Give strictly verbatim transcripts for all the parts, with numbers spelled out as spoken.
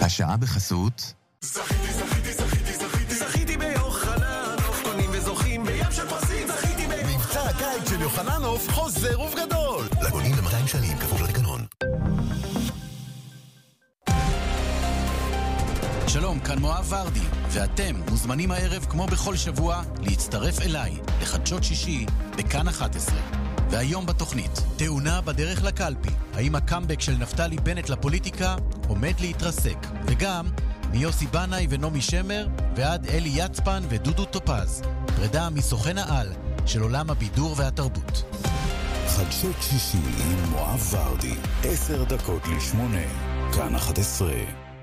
השעה בחסות זכיתי, זכיתי, זכיתי, זכיתי, זכיתי ביוחננוף, קונים וזוכים בים של פרסים, זכיתי ביוחננוף. מבצע הקיץ של יוחננוף חוזר ובגדול. לגונים ב-מאתיים שנים, כפוף לתקנון. שלום, כאן מואב ורדי, ואתם מוזמנים הערב כמו בכל שבוע להצטרף אליי לחדשות שישי בכאן אחת עשרה. והיום בתוכנית, תאונה בדרך לקלפי, האם הקאמבק של נפתלי בנט לפוליטיקה עומד להתרסק, וגם מיוסי בנאי ונומי שמר ועד אלי יצפן ודודו טופז, פרידה מסוכן העל של עולם הבידור והתרבות. חדשות שישי עם מואב ורדי, עשר דקות לשמונה, כאן אחת עשרה.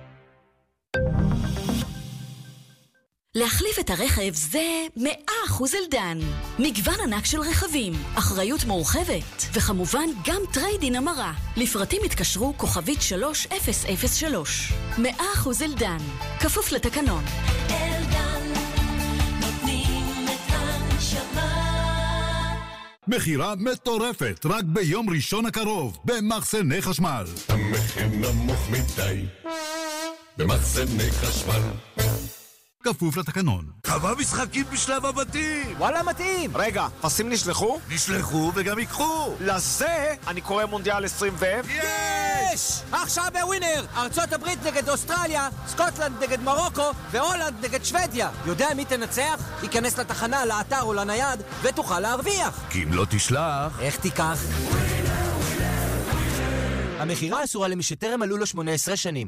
להחליף את הרכב זה מאה אחוז אלדן. מגוון ענק של רכבים, אחריות מורחבת, וכמובן גם טריידין המרה. לפרטים התקשרו כוכבית שלוש אפס אפס שלוש. מאה אחוז אלדן, כפוף לתקנון. אלדן, נותנים את הנשמה. מחירה מטורפת, רק ביום ראשון הקרוב, במחסני חשמל. המחיר נמוך מדי, במחסני חשמל. כפוף לתקנון. חווה משחקים בשלב הבתים. וואלה מתאים. רגע, פסים נשלחו? נשלחו וגם ייקחו. לזה אני קורא מונדיאל עשרים ו... יש! עכשיו בווינר! ארצות הברית נגד אוסטרליה, סקוטלנד נגד מרוקו והולנד נגד שוודיה. יודע מי תנצח? ייכנס לתחנה, לאתר או לנייד ותוכל להרוויח. כי אם לא תשלח... איך תיקח? המחירה אסורה למי שטרם מלאו לו שמונה עשרה שנים.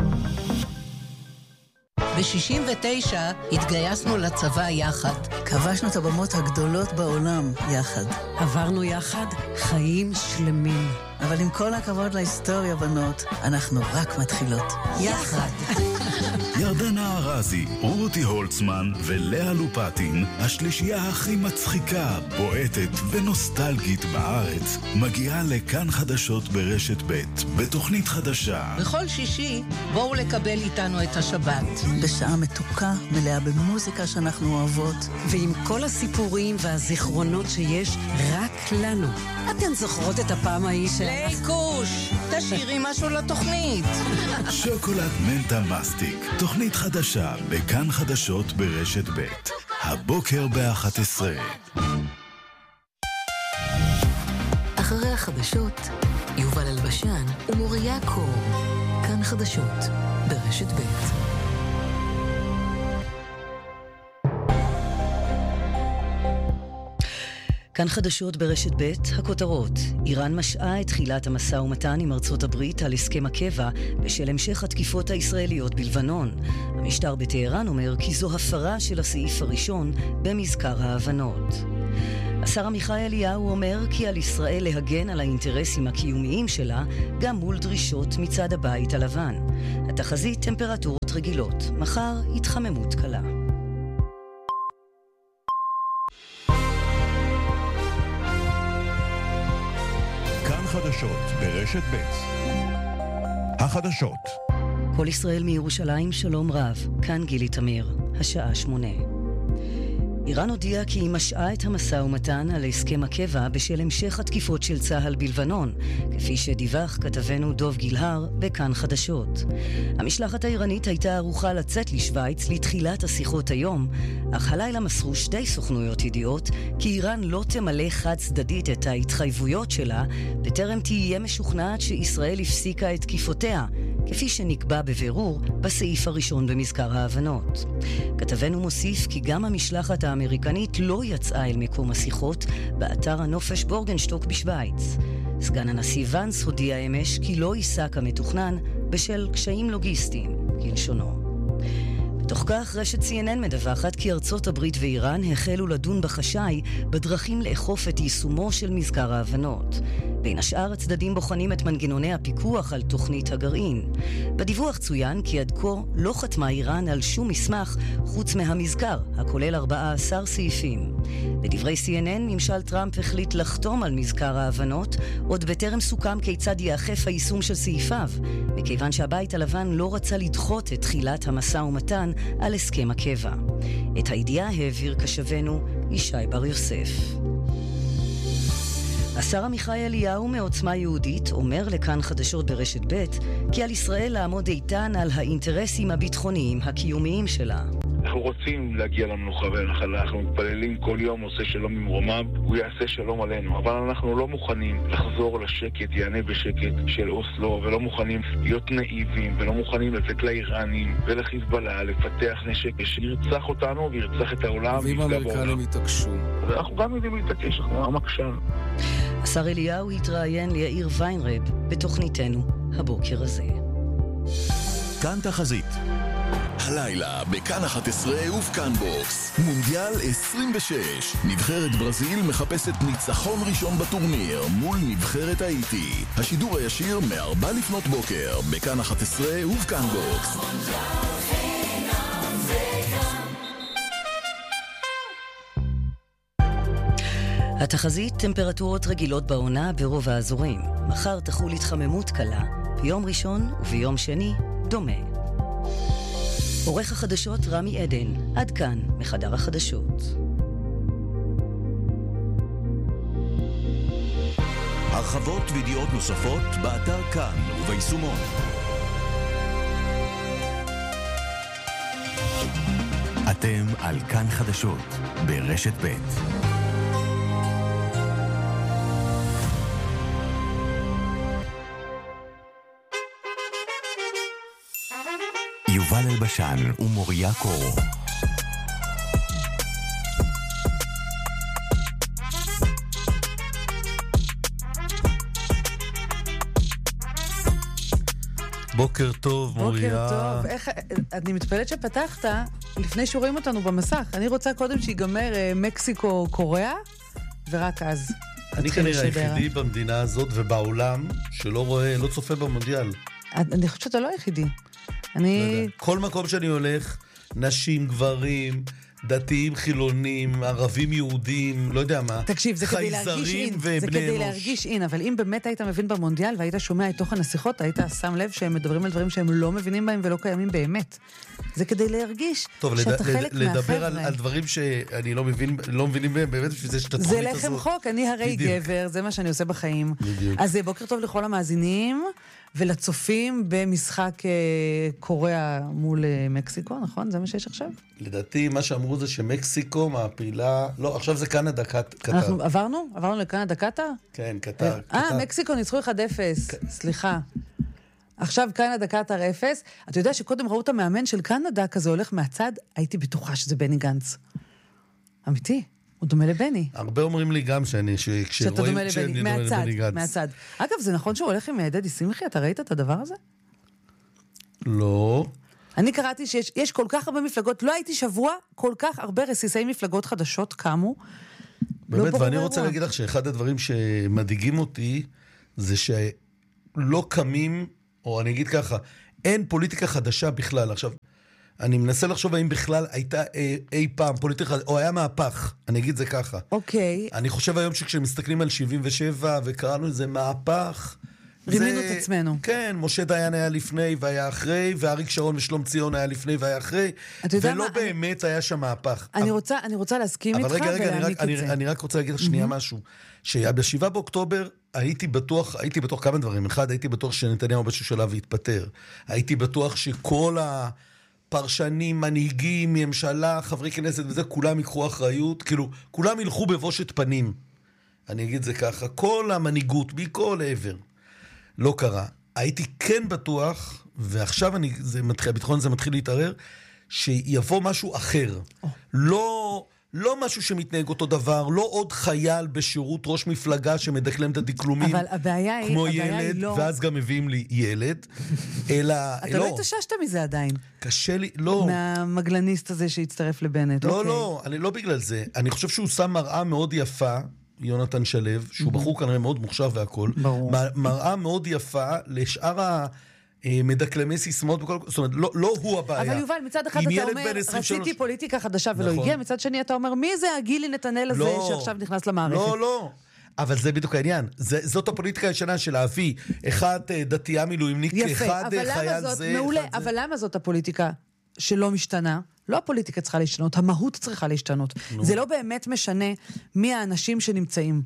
ב-שישים ותשע התגייסנו לצבא יחד. כבשנו את הבמות הגדולות בעולם יחד. עברנו יחד חיים שלמים. אבל עם כל הכבוד להיסטוריה, בנות, אנחנו רק מתחילות. יחד. ירדנה ארזי, רותי הולצמן ולאה לופטין, השלישייה הכי מצחיקה, בועטת ונוסטלגית בארץ, מגיעה לכאן חדשות ברשת ב' בתוכנית חדשה. בכל שישי בואו לקבל איתנו את השבת. בשעה מתוקה, מלאה במוזיקה שאנחנו אוהבות. ועם כל הסיפורים והזיכרונות שיש רק לנו. אתן זוכרות את הפעם ההיא של... ליקוש, תשאירי משהו לתוכנית. שוקולד מנטה מסטיק, תוכנית חדשה בכאן חדשות ברשת ב' הבוקר ב-אחת עשרה. אחרי החדשות, יובל אלבשן ומוריה קור. כאן חדשות ברשת ב'. כאן חדשות ברשת ב', הכותרות. איראן משעה את תחילת המשא ומתן עם ארצות הברית על הסכם הקבע בשל המשך התקיפות הישראליות בלבנון. המשטר בטהרן אומר כי זו הפרה של הסעיף הראשון במזכר ההבנות. השר עמיחי אליהו אומר כי על ישראל להגן על האינטרסים הקיומיים שלה גם מול דרישות מצד הבית הלבן. התחזית טמפרטורות רגילות, מחר התחממות קלה. חדשות ברשת ב' החדשות. כל ישראל מירושלים, שלום רב, כאן גילי תמיר, השעה שמונה. איראן הודיעה כי היא משעה את המשא ומתן על הסכם הקבע בשל המשך התקיפות של צה"ל בלבנון, כפי שדיווח כתבנו דוב גילהר בכאן חדשות. המשלחת האיראנית הייתה ערוכה לצאת לשוויץ לתחילת השיחות היום, אך הלילה מסרו שתי סוכנויות ידיעות כי איראן לא תמלא חד צדדית את ההתחייבויות שלה, בטרם תהיה משוכנעת שישראל הפסיקה את תקיפותיה, כפי שנקבע בבירור בסעיף הראשון במזכר ההבנות. כתבנו מוסיף כי גם המשלחת האמריקנית לא יצאה אל מקום השיחות באתר הנופש בורגנשטוק בשוויץ. סגן הנשיא ונס הודיע אמש כי לא ייסע כמתוכנן בשל קשיים לוגיסטיים, כלשונו. בתוך כך רשת סי אן אן מדווחת כי ארצות הברית ואיראן החלו לדון בחשאי בדרכים לאכוף את יישומו של מזכר ההבנות. בין השאר הצדדים בוחנים את מנגנוני הפיקוח על תוכנית הגרעין. בדיווח צוין כי עד כה לא חתמה איראן על שום מסמך חוץ מהמזכר, הכולל ארבעה עשר סעיפים. לדברי סי אן אן, ממשל טראמפ החליט לחתום על מזכר ההבנות, עוד בטרם סוכם כיצד יאכף היישום של סעיפיו, מכיוון שהבית הלבן לא רצה לדחות את תחילת המשא ומתן על הסכם הקבע. את הידיעה העביר כשבנו ישי בר יוסף. השר עמיחי אליהו מעוצמה יהודית אומר לכאן חדשות ברשת ב' כי על ישראל לעמוד איתן על האינטרסים הביטחוניים הקיומיים שלה. אנחנו רוצים להגיע למנוחה ולנחלה, אנחנו מתפללים כל יום עושה שלום ממרומיו, הוא יעשה שלום עלינו, אבל אנחנו לא מוכנים לחזור לשקט, יענה בשקט של אוסלו, ולא מוכנים להיות נאיבים, ולא מוכנים לתת לאיראנים ולחיזבאללה לפתח נשק שירצח אותנו וירצח את העולם. ואם האמריקנים יתעקשו. אנחנו גם יודעים להתעקש, אנחנו המקשן. השר אליהו התראיין ליאיר ויינרב בתוכניתנו הבוקר הזה. כאן תחזית. הלילה בכאן אחת עשרה ובכאן בוקס מונדיאל עשרים ושש. נבחרת ברזיל מחפשת ניצחון ראשון בטורניר מול נבחרת האיטי. השידור הישיר מארבע לפנות בוקר בכאן אחת עשרה ובכאן בוקס. התחזית, טמפרטורות רגילות בעונה ברוב האזורים. מחר תחול התחממות קלה, ביום ראשון וביום שני דומה. עורך החדשות רמי עדן, עד כאן מחדר החדשות. הרחבות וידיעות נוספות באתר כאן וביישומון. אתם על כאן חדשות ברשת ב'. יובל אלבשן ומוריה קורו. בוקר טוב, מוריה. בוקר טוב. איך, אני מתפלאת שפתחת לפני שרואים אותנו במסך. אני רוצה קודם שיגמר מקסיקו קוריאה, ורק אז. אני כנראה היחידי במדינה הזאת ובעולם שלא רואה, לא צופה במונדיאל. אני חושבת שאתה לא היחידי. אני... כל מקום שאני הולך, נשים, גברים, דתיים, חילונים, ערבים, יהודים, לא יודע מה. תקשיב, זה כדי להרגיש אין. זה כדי להרגיש אין, אבל אם באמת היית מבין במונדיאל והיית שומע את תוכן השיחות, היית שם לב שהם מדברים על דברים שהם לא מבינים בהם ולא קיימים באמת. זה כדי להרגיש שאתה חלק מהחבר'ה. לדבר על, על דברים שאני לא מבין, לא מבינים בהם באמת, בשביל זה שאתה תוכנית הזאת. זה לחם חוק, אני הרי גבר, זה מה שאני עושה בחיים. בדיוק. אז בוקר טוב לכל המאזינים. ולצופים במשחק קוריאה מול מקסיקו, נכון? זה מה שיש עכשיו? לדעתי, מה שאמרו זה שמקסיקו מעפילה... לא, עכשיו זה קנדה, קטר. אנחנו עברנו? עברנו לקנדה, קטר? כן, קטר. אה, מקסיקו ניצחו אחד אפס. סליחה. עכשיו קנדה, קטר אפס. אתה יודע שקודם ראו את המאמן של קנדה, כזה הולך מהצד, הייתי בטוחה שזה בני גנץ. אמיתי. הוא דומה לבני. הרבה אומרים לי גם שאני, שאתה דומה לבני, מהצד, מהצד. אגב, זה נכון שהוא הולך עם דדי שמחי? אתה ראית את הדבר הזה? לא. אני קראתי שיש יש כל כך הרבה מפלגות, לא הייתי שבוע, כל כך הרבה רסיסי מפלגות חדשות קמו. באמת, ואני רוצה להגיד לך שאחד הדברים שמדאיגים אותי, זה שלא קמים, או אני אגיד ככה, אין פוליטיקה חדשה בכלל. עכשיו, אני מנסה לחשוב האם בכלל הייתה אי, אי פעם פוליטיקה, או היה מהפך, אני אגיד זה ככה. אוקיי. אני חושב היום שכשמסתכלים על שבעים ושבע וקראנו איזה מהפך, רימינו זה, את עצמנו. כן, משה דיין היה לפני והיה אחרי, ואריק שרון ושלום ציון היה לפני והיה אחרי, ולא מה, באמת אני... היה שם מהפך. אני, אבל... רוצה, אני רוצה להסכים איתך רגע, רגע, ולהעמיק אני, את זה. אני, אני רק רוצה להגיד לך שנייה mm-hmm. משהו, שבשבעה באוקטובר הייתי בטוח, הייתי בטוח כמה דברים. אחד, הייתי בטוח שנתניהו באיזשהו שלב יתפטר. הייתי בטוח שכל ה... פרשנים, מנהיגים, ממשלה, חברי כנסת וזה, כולם יקחו אחריות, כאילו, כולם ילכו בבושת פנים. אני אגיד זה ככה, כל המנהיגות, מכל עבר, לא קרה. הייתי כן בטוח, ועכשיו אני, זה מתחיל, הביטחון הזה מתחיל להתערר, שיבוא משהו אחר. Oh. לא... לא משהו שמתנהג אותו דבר, לא עוד חייל בשירות ראש מפלגה שמדקלם את הדקלומים, אבל הבעיה היא, כמו הבעיה ילד, היא לא... ואז גם מביאים לי ילד, אלא... אתה לא, לא התששת מזה עדיין. קשה לי, לא. מהמגלניסט הזה שהצטרף לבנט. לא, אוקיי. לא, אני לא בגלל זה. אני חושב שהוא שם מראה מאוד יפה, יונתן שלו, שהוא mm-hmm. בחור כנראה מאוד מוכשר והכל, ברור. מראה מאוד יפה לשאר ה... מדקלמי סיסמות, זאת אומרת, לא, לא הוא הבעיה. אבל יובל, מצד אחד אתה אומר, רציתי פוליטיקה חדשה ולא נכון. הגיע, מצד שני אתה אומר, מי זה הגילי נתנאל הזה לא, שעכשיו נכנס למערכת? לא, לא. אבל זה בדיוק העניין. זה, זאת הפוליטיקה הישנה של להביא אחד דתייה מילואימניק, יפה, אחד חייל זאת, זה. מעולה, אחד אבל זה. למה זאת הפוליטיקה שלא משתנה? לא הפוליטיקה צריכה להשתנות, המהות צריכה להשתנות. נו. זה לא באמת משנה מי האנשים שנמצאים.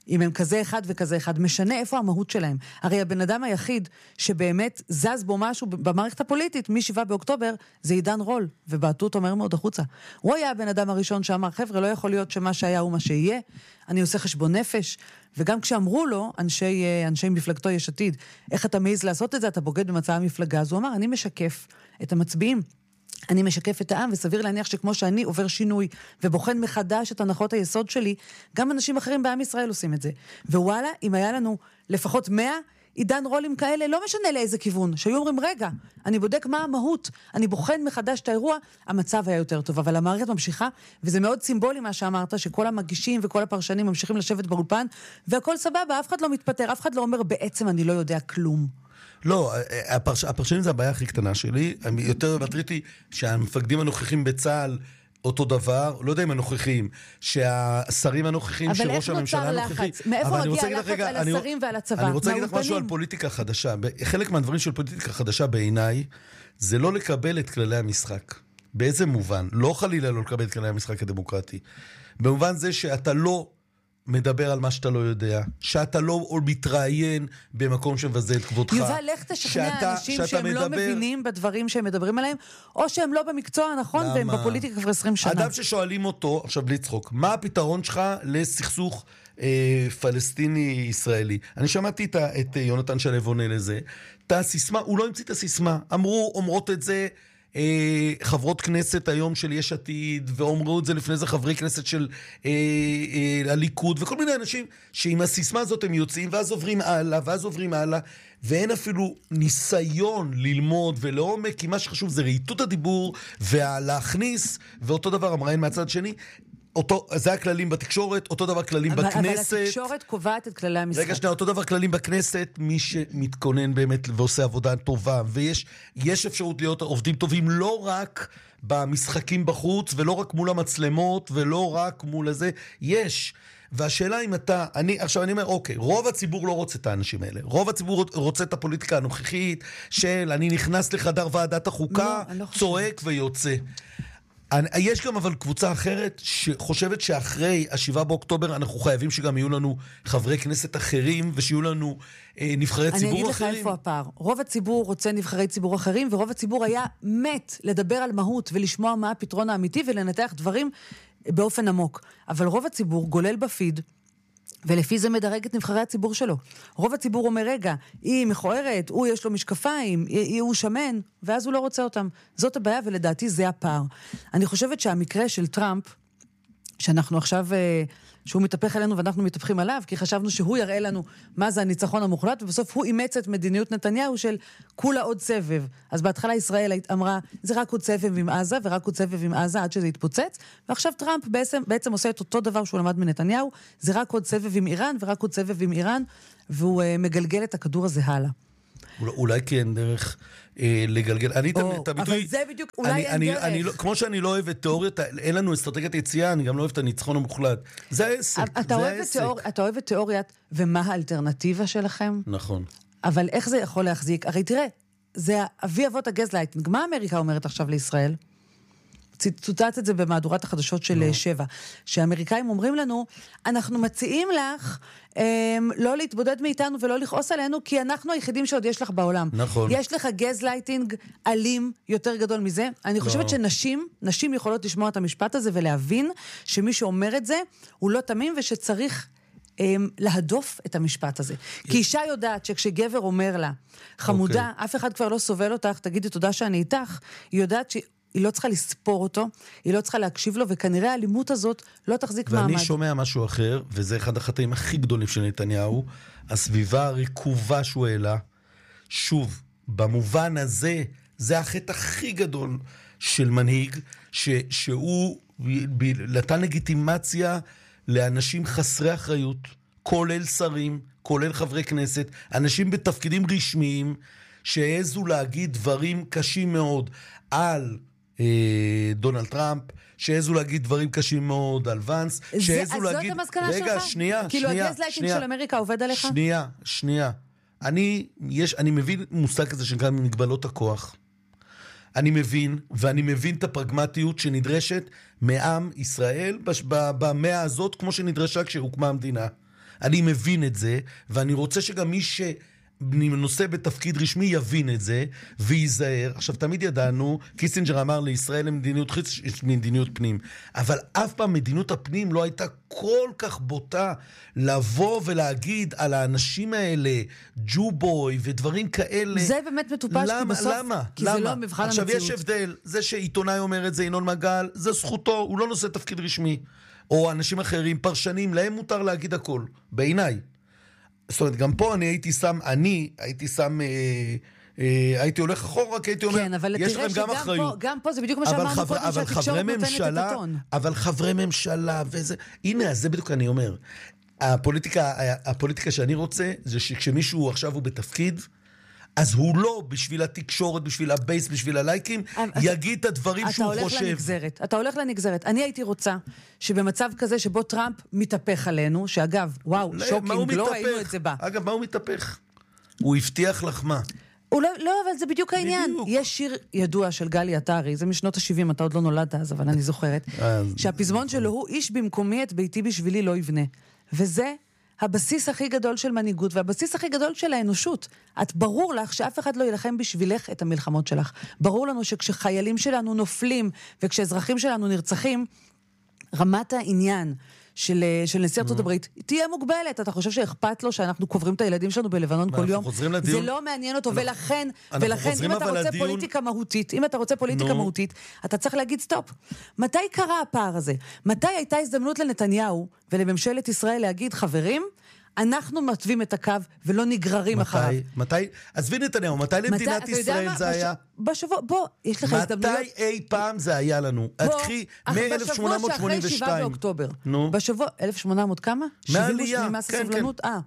אם הם כזה אחד וכזה אחד, משנה איפה המהות שלהם. הרי הבן אדם היחיד שבאמת זז בו משהו במערכת הפוליטית, מ-שבעה באוקטובר, זה עידן רול, ובעטו אותו מהר מאוד החוצה. הוא היה הבן אדם הראשון שאמר, חבר'ה, לא יכול להיות שמה שהיה הוא מה שיהיה, אני עושה חשבון נפש, וגם כשאמרו לו, אנשי, אנשי מפלגתו יש עתיד, איך אתה מעיז לעשות את זה, אתה בוגד במצע המפלגה, אז הוא אמר, אני משקף את המצביעים, אני משקף את העם, וסביר להניח שכמו שאני עובר שינוי, ובוחן מחדש את הנחות היסוד שלי, גם אנשים אחרים בעם ישראל עושים את זה. ווואלה, אם היה לנו לפחות מאה, עידן רולים כאלה, לא משנה לאיזה כיוון, שהיו אומרים, רגע, אני בודק מה המהות, אני בוחן מחדש את האירוע, המצב היה יותר טוב, אבל המערכת ממשיכה, וזה מאוד סימבולי מה שאמרת, שכל המגישים וכל הפרשנים ממשיכים לשבת באולפן, והכל סבבה, אף אחד לא מתפטר, אף אחד לא אומר, בעצם אני לא יודע כלום. לא, הפרש... הפרשנים זה הבעיה הכי קטנה שלי, יותר מטריתי שהמפקדים הנוכחים בצה"ל אותו דבר, לא יודע אם הנוכחים, שהשרים הנוכחים של ראש הממשלה הנוכחי. אבל איך נוצר לחץ? מאיפה מגיע לחץ על השרים ועל הצבא? אני רוצה להגיד לך משהו על פוליטיקה חדשה. חלק מהדברים של פוליטיקה חדשה בעיניי, זה לא לקבל את כללי המשחק. באיזה מובן? לא חלילה לא לקבל את כללי המשחק הדמוקרטי. במובן זה שאתה לא מדבר על מה שאתה לא יודע, שאתה לא מתראיין במקום שמבזה את כבודך. יובל, לך תשכנע אנשים שהם מדבר... לא מבינים בדברים שהם מדברים עליהם, או שהם לא במקצוע הנכון, והם בפוליטיקה כבר עשרים שנה. אדם ששואלים אותו, עכשיו בלי צחוק, מה הפתרון שלך לסכסוך אה, פלסטיני-ישראלי? אני שמעתי את, את יונתן שלו עונה לזה, את הסיסמה, הוא לא המציא את הסיסמה, אמרו, אומרות את זה, חברות כנסת היום של יש עתיד, ואומרו את זה לפני זה חברי כנסת של אה, אה, הליכוד, וכל מיני אנשים שעם הסיסמה הזאת הם יוצאים, ואז עוברים הלאה, ואז עוברים הלאה, ואין אפילו ניסיון ללמוד ולעומק, כי מה שחשוב זה רהיטות הדיבור, ולהכניס, ואותו דבר אמרנו מהצד שני, אותו, זה הכללים בתקשורת, אותו דבר כללים אבל, בכנסת. אבל התקשורת קובעת את כללי המשחק. רגע שנייה, אותו דבר כללים בכנסת, מי שמתכונן באמת ועושה עבודה טובה, ויש יש אפשרות להיות עובדים טובים לא רק במשחקים בחוץ, ולא רק מול המצלמות, ולא רק מול הזה, יש. והשאלה אם אתה, אני, עכשיו אני אומר, אוקיי, רוב הציבור לא רוצה את האנשים האלה. רוב הציבור רוצה את הפוליטיקה הנוכחית, של אני נכנס לחדר ועדת החוקה, לא, לא צועק ויוצא. יש גם אבל קבוצה אחרת שחושבת שאחרי השבעה באוקטובר אנחנו חייבים שגם יהיו לנו חברי כנסת אחרים ושיהיו לנו אה, נבחרי ציבור אחרים. אני אגיד לך איפה הפער. רוב הציבור רוצה נבחרי ציבור אחרים, ורוב הציבור היה מת לדבר על מהות ולשמוע מה הפתרון האמיתי ולנתח דברים באופן עמוק. אבל רוב הציבור גולל בפיד, ולפי זה מדרג את נבחרי הציבור שלו. רוב הציבור אומר, רגע, היא מכוערת, הוא יש לו משקפיים, היא, הוא שמן, ואז הוא לא רוצה אותם. זאת הבעיה, ולדעתי זה הפער. אני חושבת שהמקרה של טראמפ, שאנחנו עכשיו, שהוא מתהפך עלינו ואנחנו מתהפכים עליו, כי חשבנו שהוא יראה לנו מה זה הניצחון המוחלט, ובסוף הוא אימץ את מדיניות נתניהו של כולה עוד סבב. אז בהתחלה ישראל אמרה, זה רק עוד סבב עם עזה, ורק עוד סבב עם עזה עד שזה יתפוצץ, ועכשיו טראמפ בעצם, בעצם עושה את אותו דבר שהוא למד מנתניהו, זה רק עוד סבב עם איראן, ורק עוד סבב עם איראן, והוא uh, מגלגל את הכדור הזה הלאה. אולי כן דרך אה, לגלגל. אני או, את הביטוי... אבל זה בדיוק, אולי אני, אין אני, דרך. אני, כמו שאני לא אוהב את תיאוריות, אין לנו אסטרטגיית יציאה, אני גם לא אוהב את הניצחון המוחלט. זה העסק, אתה זה אוהב העסק. תיאור, אתה אוהב את תיאוריית, ומה האלטרנטיבה שלכם? נכון. אבל איך זה יכול להחזיק? הרי תראה, זה אבי אבות הגזלייטינג. מה אמריקה אומרת עכשיו לישראל? צוטט את זה במהדורת החדשות של no. שבע, שהאמריקאים אומרים לנו, אנחנו מציעים לך הם, לא להתבודד מאיתנו ולא לכעוס עלינו, כי אנחנו היחידים שעוד יש לך בעולם. נכון. יש לך גזלייטינג אלים יותר גדול מזה. אני חושבת no. שנשים, נשים יכולות לשמוע את המשפט הזה ולהבין שמי שאומר את זה הוא לא תמים ושצריך הם, להדוף את המשפט הזה. Yeah. כי אישה יודעת שכשגבר אומר לה, חמודה, okay. אף אחד כבר לא סובל אותך, תגידי תודה שאני איתך, היא יודעת ש... היא לא צריכה לספור אותו, היא לא צריכה להקשיב לו, וכנראה האלימות הזאת לא תחזיק ואני מעמד. ואני שומע משהו אחר, וזה אחד החטאים הכי גדולים של נתניהו, הסביבה הרקובה שהוא העלה, שוב, במובן הזה, זה החטא הכי גדול של מנהיג, ש, שהוא נתן לגיטימציה לאנשים חסרי אחריות, כולל שרים, כולל חברי כנסת, אנשים בתפקידים רשמיים, שהעזו להגיד דברים קשים מאוד על דונלד טראמפ, שהעזו להגיד דברים קשים מאוד על ונס, שהעזו להגיד... אז זאת המסקנה שלך? רגע, שנייה, כאילו שנייה, הגזלייטינג של אמריקה עובד עליך? שנייה, שנייה. אני, יש, אני מבין מושג כזה שנקרא מגבלות הכוח. אני מבין, ואני מבין את הפרגמטיות שנדרשת מעם ישראל במאה הזאת, כמו שנדרשה כשהוקמה המדינה. אני מבין את זה, ואני רוצה שגם מי ש... נושא בתפקיד רשמי יבין את זה וייזהר. עכשיו, תמיד ידענו, קיסינג'ר אמר לישראל למדיניות חוץ, יש מדיניות פנים, אבל אף פעם מדיניות הפנים לא הייתה כל כך בוטה לבוא ולהגיד על האנשים האלה ג'ובוי ודברים כאלה. זה באמת מטופש, למה? כי בסוף, למה? כי למה? זה לא מבחן המציאות. עכשיו, יש הבדל, זה שעיתונאי אומר את זה, ינון מגל, זה זכותו, הוא לא נושא תפקיד רשמי, או אנשים אחרים, פרשנים, להם מותר להגיד הכל, בעיניי. זאת אומרת, גם פה אני הייתי שם, אני הייתי שם, אה, אה, הייתי הולך אחורה, כי הייתי אומר, כן, אבל יש לכם גם אחריות. פה, גם פה זה בדיוק מה שאמרנו קודם, שהתקשורת נותנת את הטון. אבל חברי ממשלה וזה, הנה, זה בדיוק אני אומר. הפוליטיקה, הפוליטיקה שאני רוצה, זה שכשמישהו עכשיו הוא בתפקיד, אז הוא לא בשביל התקשורת, בשביל הבייס, בשביל הלייקים, יגיד את הדברים שהוא חושב. אתה הולך לנגזרת, אתה הולך לנגזרת. אני הייתי רוצה שבמצב כזה שבו טראמפ מתהפך עלינו, שאגב, וואו, שוקינג, לא ראינו את זה בה. אגב, מה הוא מתהפך? הוא הבטיח לך מה? לא, לא, אבל זה בדיוק העניין. יש שיר ידוע של גלי עטרי, זה משנות ה-שבעים, אתה עוד לא נולדת אז, אבל אני זוכרת, שהפזמון שלו הוא איש במקומי את ביתי בשבילי לא יבנה. וזה הבסיס הכי גדול של מנהיגות, והבסיס הכי גדול של האנושות. את ברור לך שאף אחד לא ילחם בשבילך את המלחמות שלך. ברור לנו שכשחיילים שלנו נופלים, וכשאזרחים שלנו נרצחים, רמת העניין של, של נשיא ארצות הברית תהיה מוגבלת. אתה חושב שאכפת לו שאנחנו קוברים את הילדים שלנו בלבנון כל יום? זה לא מעניין אותו, ולכן, ולכן אם אתה רוצה פוליטיקה מהותית, אם אתה רוצה פוליטיקה מהותית, אתה צריך להגיד סטופ. מתי קרה הפער הזה? מתי הייתה הזדמנות לנתניהו ולממשלת ישראל להגיד, חברים, אנחנו מתווים את הקו ולא נגררים אחריו. מתי? עזבי נתניהו, מתי למדינת ישראל זה היה? בשבוע, בוא, יש לך הזדמנויות. מתי אי פעם זה היה לנו? התחיל מ-אלף שמונה מאות שמונים ושתיים. בשבוע שאחרי שבעה באוקטובר. נו. בשבוע, אלף שמונה מאות כמה? מעלייה, כן, כן. אה.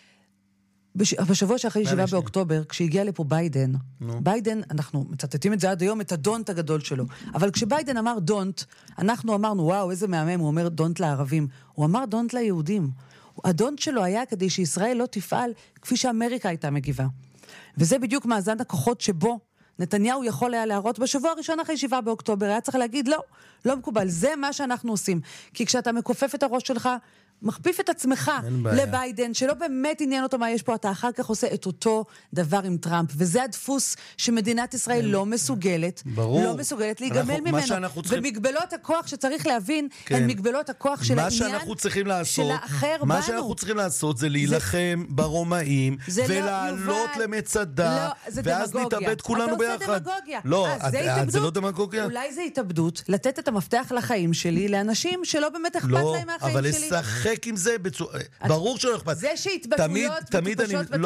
בשבוע שאחרי שבעה באוקטובר, כשהגיע לפה ביידן, ביידן, אנחנו מצטטים את זה עד היום, את הדונט הגדול שלו. אבל כשביידן אמר דונט, אנחנו אמרנו, וואו, איזה מהמם, הוא אומר דונט לערבים. הוא אמר דונט ליהודים. הדונט שלו היה כדי שישראל לא תפעל כפי שאמריקה הייתה מגיבה. וזה בדיוק מאזן הכוחות שבו נתניהו יכול היה להראות בשבוע הראשון אחרי שבעה באוקטובר, היה צריך להגיד לא, לא מקובל, זה מה שאנחנו עושים. כי כשאתה מכופף את הראש שלך, מכפיף את עצמך לביידן, שלא באמת עניין אותו מה יש פה, אתה אחר כך עושה את אותו דבר עם טראמפ, וזה הדפוס שמדינת ישראל לא מסוגלת, לא מסוגלת להיגמל ממנו. ומגבלות הכוח שצריך להבין, הן מגבלות הכוח של העניין של האחר בנו. מה שאנחנו צריכים לעשות זה להילחם ברומאים, ולעלות למצדה, ואז נתאבד כולנו ביחד. לא, זה לא דמגוגיה. אולי זה התאבדות, לתת את המפתח לחיים שלי, לאנשים שלא באמת אכפת להם מהחיים שלי. לשחק עם זה בצורה... ברור שלא אכפת. זה שהתבטאויות וטיפשות בתקשורת, זה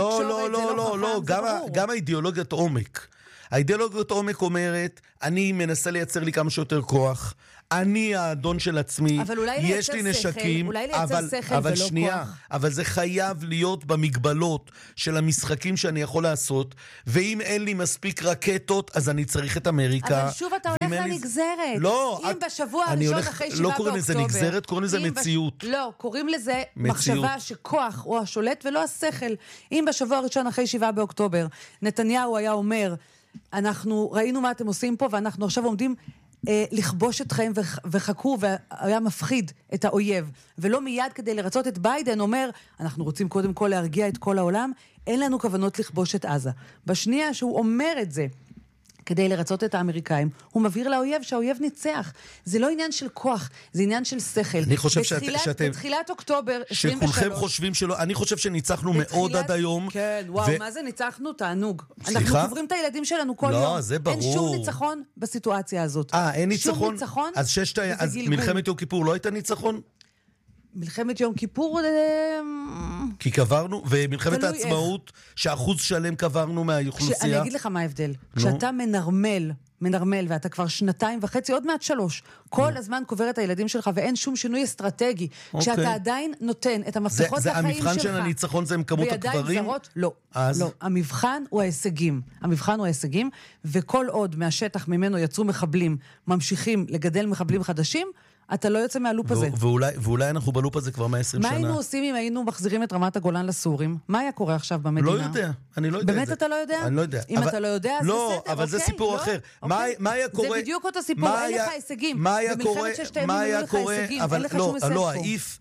לא חכם, גם האידיאולוגיית עומק. האידיאולוגיית עומק אומרת, אני מנסה לייצר לי כמה שיותר כוח, אני האדון של עצמי, יש לי נשקים, אבל שנייה, אבל זה חייב להיות במגבלות של המשחקים שאני יכול לעשות, ואם אין לי מספיק רקטות, אז אני צריך את אמריקה. אבל שוב אתה הולך לנגזרת. לא, אם בשבוע הראשון אחרי שבעה באוקטובר, לא קוראים לזה נגזרת, קוראים לזה מציאות. לא, קוראים לזה מחשבה שכוח הוא השולט ולא השכל. אם בשבוע הראשון אחרי שבעה באוקטובר, נתניהו היה אומר, אנחנו ראינו מה אתם עושים פה, ואנחנו עכשיו עומדים אה, לכבוש אתכם וח, וחכו, והיה מפחיד את האויב. ולא מיד כדי לרצות את ביידן אומר, אנחנו רוצים קודם כל להרגיע את כל העולם, אין לנו כוונות לכבוש את עזה. בשנייה שהוא אומר את זה, כדי לרצות את האמריקאים, הוא מבהיר לאויב שהאויב ניצח. זה לא עניין של כוח, זה עניין של שכל. אני חושב בתחילת, שאתם... בתחילת אוקטובר עשרים ושלוש... שכולכם חושבים שלא... אני חושב שניצחנו בתחילת, מאוד עד היום. כן, וואו, ו... מה זה ניצחנו? תענוג. סליחה? אנחנו קוברים את הילדים שלנו כל לא, יום. זה ברור. אין שום ניצחון בסיטואציה הזאת. אה, אין ניצחון? שום ניצחון. אז, ששת... אז מלחמת יום כיפור לא הייתה ניצחון? מלחמת יום כיפור... כי קברנו, ומלחמת העצמאות, שאחוז שלם קברנו מהאוכלוסייה. אני אגיד לך מה ההבדל. כשאתה מנרמל, מנרמל, ואתה כבר שנתיים וחצי, עוד מעט שלוש, כל הזמן קובר את הילדים שלך, ואין שום שינוי אסטרטגי. כשאתה עדיין נותן את המפתחות לחיים שלך... המבחן של הניצחון זה עם כמות הקברים? לא, לא. המבחן הוא ההישגים. המבחן הוא ההישגים, וכל עוד מהשטח ממנו יצרו מחבלים, ממשיכים לגדל מחבלים חדשים, אתה לא יוצא מהלופ הזה. ואולי, ואולי אנחנו בלופ הזה כבר מאה ועשרים שנה. מה היינו עושים אם היינו מחזירים את רמת הגולן לסורים? מה היה קורה עכשיו במדינה? לא יודע, אני לא יודע. באמת אתה לא יודע? אני לא יודע. אם אתה לא יודע, אז לא, בסדר, אבל זה סיפור אחר. מה היה קורה? זה בדיוק אותו סיפור, אין לך הישגים. מה היה קורה? במלחמת ששת הימים היו לך הישגים, אין לך שום הישג פה. לא,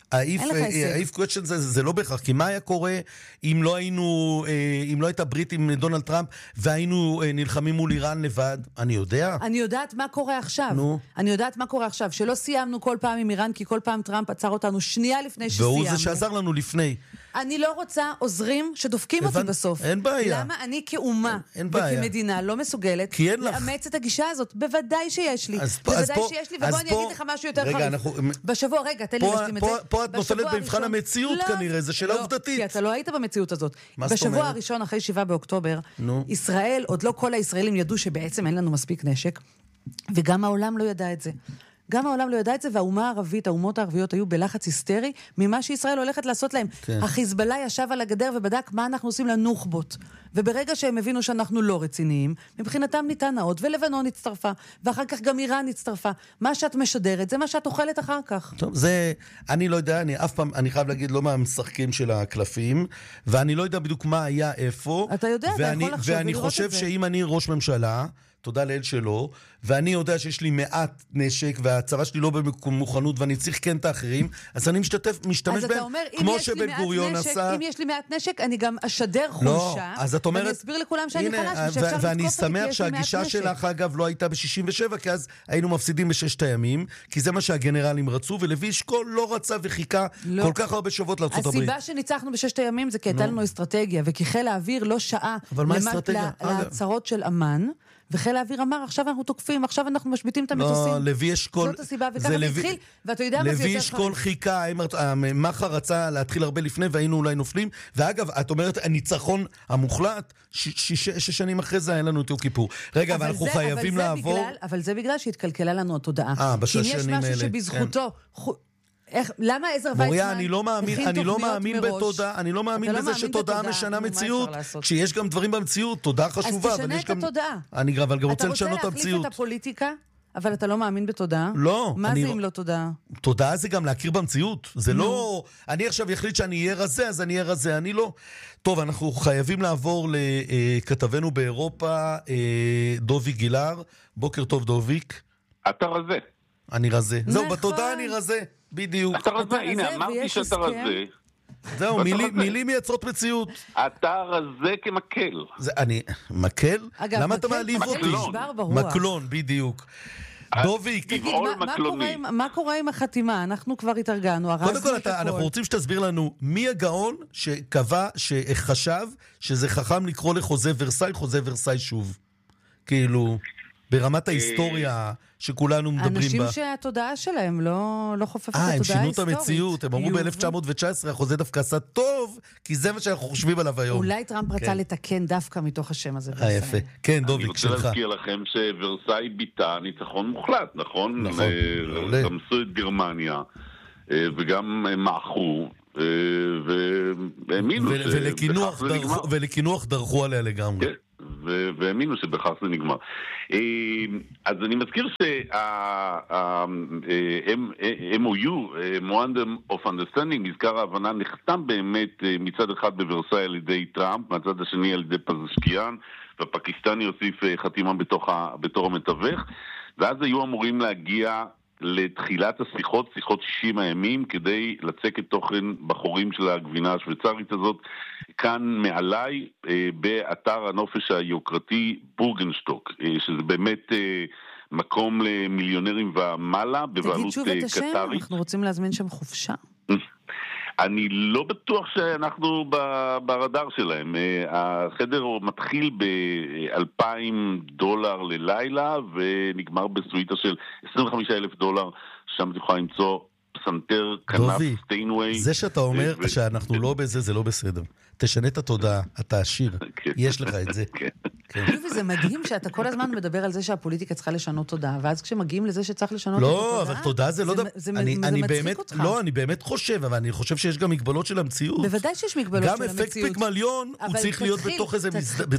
העיף קוואצ'ן זה לא בהכרח, כי מה היה קורה אם לא היינו, אם לא הייתה ברית עם דונלד טראמפ, והיינו נלחמים מול איראן לבד? אני יודע. אני יודעת מה קורה עכשיו. אני יודעת מה קורה עכשיו, שלא סיימנו כל פעם עם איראן, כי כל פעם טראמפ עצר אותנו שנייה לפני שסיימנו. והוא זה שעזר לנו לפני. אני לא רוצה עוזרים שדופקים אותי בסוף. אין בעיה. למה אני כאומה וכמדינה לא מסוגלת לאמץ את הגישה הזאת? בוודאי שיש לי. בוודאי שיש לי, ובוא אני אגיד לך משהו יותר חריף. בשבוע, רגע, תן לי להשלים את זה. פה את נופלת במבחן המציאות כנראה, זה שאלה עובדתית. כי אתה לא היית במציאות הזאת. בשבוע הראשון אחרי שבעה באוקטובר, ישראל, עוד לא כל הישראלים ידעו שבעצם אין לנו מספיק נשק, וגם העולם לא ידע את זה. גם העולם לא ידע את זה, והאומה הערבית, האומות הערביות היו בלחץ היסטרי ממה שישראל הולכת לעשות להם. כן. החיזבאללה ישב על הגדר ובדק מה אנחנו עושים לנוח'בות. וברגע שהם הבינו שאנחנו לא רציניים, מבחינתם ניתן נאות, ולבנון הצטרפה, ואחר כך גם איראן הצטרפה. מה שאת משדרת, זה מה שאת אוכלת אחר כך. טוב, זה, אני לא יודע, אני אף פעם, אני חייב להגיד, לא מהמשחקים של הקלפים, ואני לא יודע בדיוק מה היה איפה. אתה יודע, ואני, אתה יכול לחשוב ואני חושב שאם אני ראש ממשלה, תודה לאל שלו, ואני יודע שיש לי מעט נשק, והצבא שלי לא במוכנות, ואני צריך כן את האחרים, אז אני משתתף, משתמש בהם, כמו שבן גוריון עשה. אם יש לי מעט נשק, אני גם אשדר חולשה, אז את אומרת, ואני אסביר לכולם שאני חלש, ואני שמח שהגישה שלך, אגב, לא הייתה ב-שישים ושבע, כי אז היינו מפסידים בששת הימים, כי זה מה שהגנרלים רצו, ולוי אשכול לא רצה וחיכה כל כך הרבה שבועות לארצות הברית. הסיבה שניצחנו בששת הימים זה כי הייתה לנו אסטרטגיה, וכי חיל האוויר לא שעה להצהרות של אמן, וחיל האוויר אמר, עכשיו אנחנו תוקפים, עכשיו אנחנו משביטים את המטוסים. לא, לוי אשכול... זאת הסיבה, וככה זה התחיל, ואתה יודע מה זה יותר חריף. לוי אשכול חיכה, המחר רצה להתחיל הרבה לפני, והיינו אולי נופלים, ואגב, את אומרת, הניצחון המוחלט, שש שנים אחרי זה היה לנו את יום כיפור. רגע, אבל אנחנו חייבים לעבור... אבל זה בגלל שהתקלקלה לנו התודעה. אה, בשש שנים האלה. כי יש משהו שבזכותו... איך, למה עזר ויצמן? מוריה, אני לא מאמין, אני לא מאמין בתודעה, אני לא מאמין בזה שתודעה משנה מציאות, כשיש גם דברים במציאות, תודעה חשובה. אז תשנה את התודעה. אני אבל גם רוצה לשנות את המציאות. אתה רוצה להחליף את הפוליטיקה, אבל אתה לא מאמין בתודעה? לא. מה זה אם לא תודעה? תודעה זה גם להכיר במציאות. זה לא, אני עכשיו יחליט שאני אהיה רזה, אז אני אהיה רזה, אני לא. טוב, אנחנו חייבים לעבור לכתבנו באירופה, דובי גילר. בוקר טוב, דוביק. אתה רזה. אני רזה. זהו, בתודעה אני רזה. בדיוק. אתה רזה, הנה, אמרתי שאתה רזה. זהו, מילים מייצרות מציאות. אתה רזה כמקל. אני, מקל? למה אתה מעליב אותי? מקלון, בדיוק. דוביק. תגיד, מה קורה עם החתימה? אנחנו כבר התארגנו. קודם כל, אנחנו רוצים שתסביר לנו מי הגאון שקבע, שחשב שזה חכם לקרוא לחוזה ורסאי, חוזה ורסאי שוב. כאילו... ברמת ההיסטוריה שכולנו מדברים בה. אנשים שהתודעה שלהם לא, לא חופפת את התודעה ההיסטורית. אה, הם שינו את המציאות. הם אמרו ב-אלף תשע מאות תשע עשרה, החוזה דווקא עשה טוב, כי זה מה שאנחנו חושבים עליו היום. אולי טראמפ כן. רצה לתקן דווקא מתוך השם הזה. אה, יפה. כן, דוביק, שלך. אני רוצה להזכיר לכם שוורסאי ביטא ניצחון מוחלט, נכון? נכון. רמסו את גרמניה, וגם מעכו, והאמינו ולקינוח דרכו עליה לגמרי. כן. והאמינו שבכך זה נגמר. אז אני מזכיר שה-אם או יו, Memorandum of Understanding, מזכר ההבנה, נחתם באמת מצד אחד בוורסאי על ידי טראמפ, מהצד השני על ידי פזשקיאן, והפקיסטני הוסיף חתימה בתור המתווך, ואז היו אמורים להגיע לתחילת השיחות, שיחות שישים הימים, כדי לצק את תוכן בחורים של הגבינה השוויצרית הזאת, כאן מעליי, אה, באתר הנופש היוקרתי בורגנשטוק, אה, שזה באמת אה, מקום למיליונרים ומעלה, בבעלות קטרית. תגיד שוב את השם, אנחנו רוצים להזמין שם חופשה. אני לא בטוח שאנחנו ברדאר שלהם. החדר מתחיל ב-אלפיים דולר ללילה, ונגמר בסוויטה של עשרים וחמישה אלף דולר, שם תוכל למצוא פסנתר, כנף, סטיינווי. זה שאתה אומר שאנחנו לא בזה, זה לא בסדר. תשנה את התודעה, אתה עשיר. יש לך את זה. יובי, זה מדהים שאתה כל הזמן מדבר על זה שהפוליטיקה צריכה לשנות תודעה, ואז כשמגיעים לזה שצריך לשנות את התודעה... לא, אבל תודעה זה לא... זה מצחיק אותך. לא, אני באמת חושב, אבל אני חושב שיש גם מגבלות של המציאות. בוודאי שיש מגבלות של המציאות. גם אפקט פיגמליון, הוא צריך להיות בתוך איזה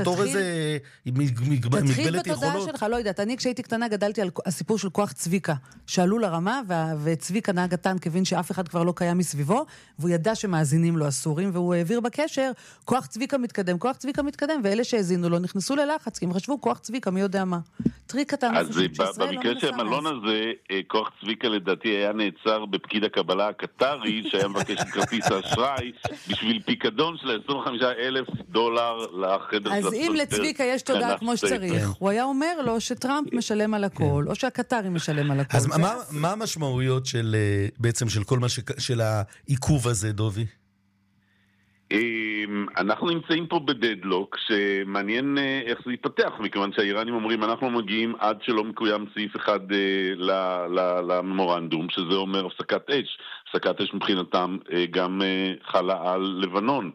מגבלת יכולות. תתחיל בתודעה שלך, לא יודעת. אני כשהייתי קטנה גדלתי על הסיפור של כוח צביקה, שעלו לרמה, וצביקה נהג הטנק הבין שאף אחד כבר לא קיים מסביבו, והוא ידע שמאזינים לו אסורים, והוא העביר בקשר, כוח צביקה מתקדם, כוח צביקה מתקדם, ואלה שהאזינו לו נכנסו ללחץ, כי הם חשבו כוח צביקה, מי יודע מה. טריק קטן, אז במקרה של המלון הזה, כוח צביקה לדעתי היה נעצר בפקיד הקבלה הקטרי, שהיה מבקש את כרטיס האשראי, בשביל פיקדון של עשרים וחמישה אלף דולר לחדר של אז אם לצביקה יש תודעה כמו שצריך, הוא היה אומר לו שטראמפ משלם על הכל, או שהקטרי משלם על הכל. אז מה המשמעויות בעצם של כל מה של העיכוב הזה, דובי? אנחנו נמצאים פה בדדלוק שמעניין איך זה יתפתח, מכיוון שהאיראנים אומרים אנחנו מגיעים עד שלא מקוים סעיף אחד לממורנדום, שזה אומר הפסקת אש. הפסקת אש מבחינתם גם חלה על לבנון,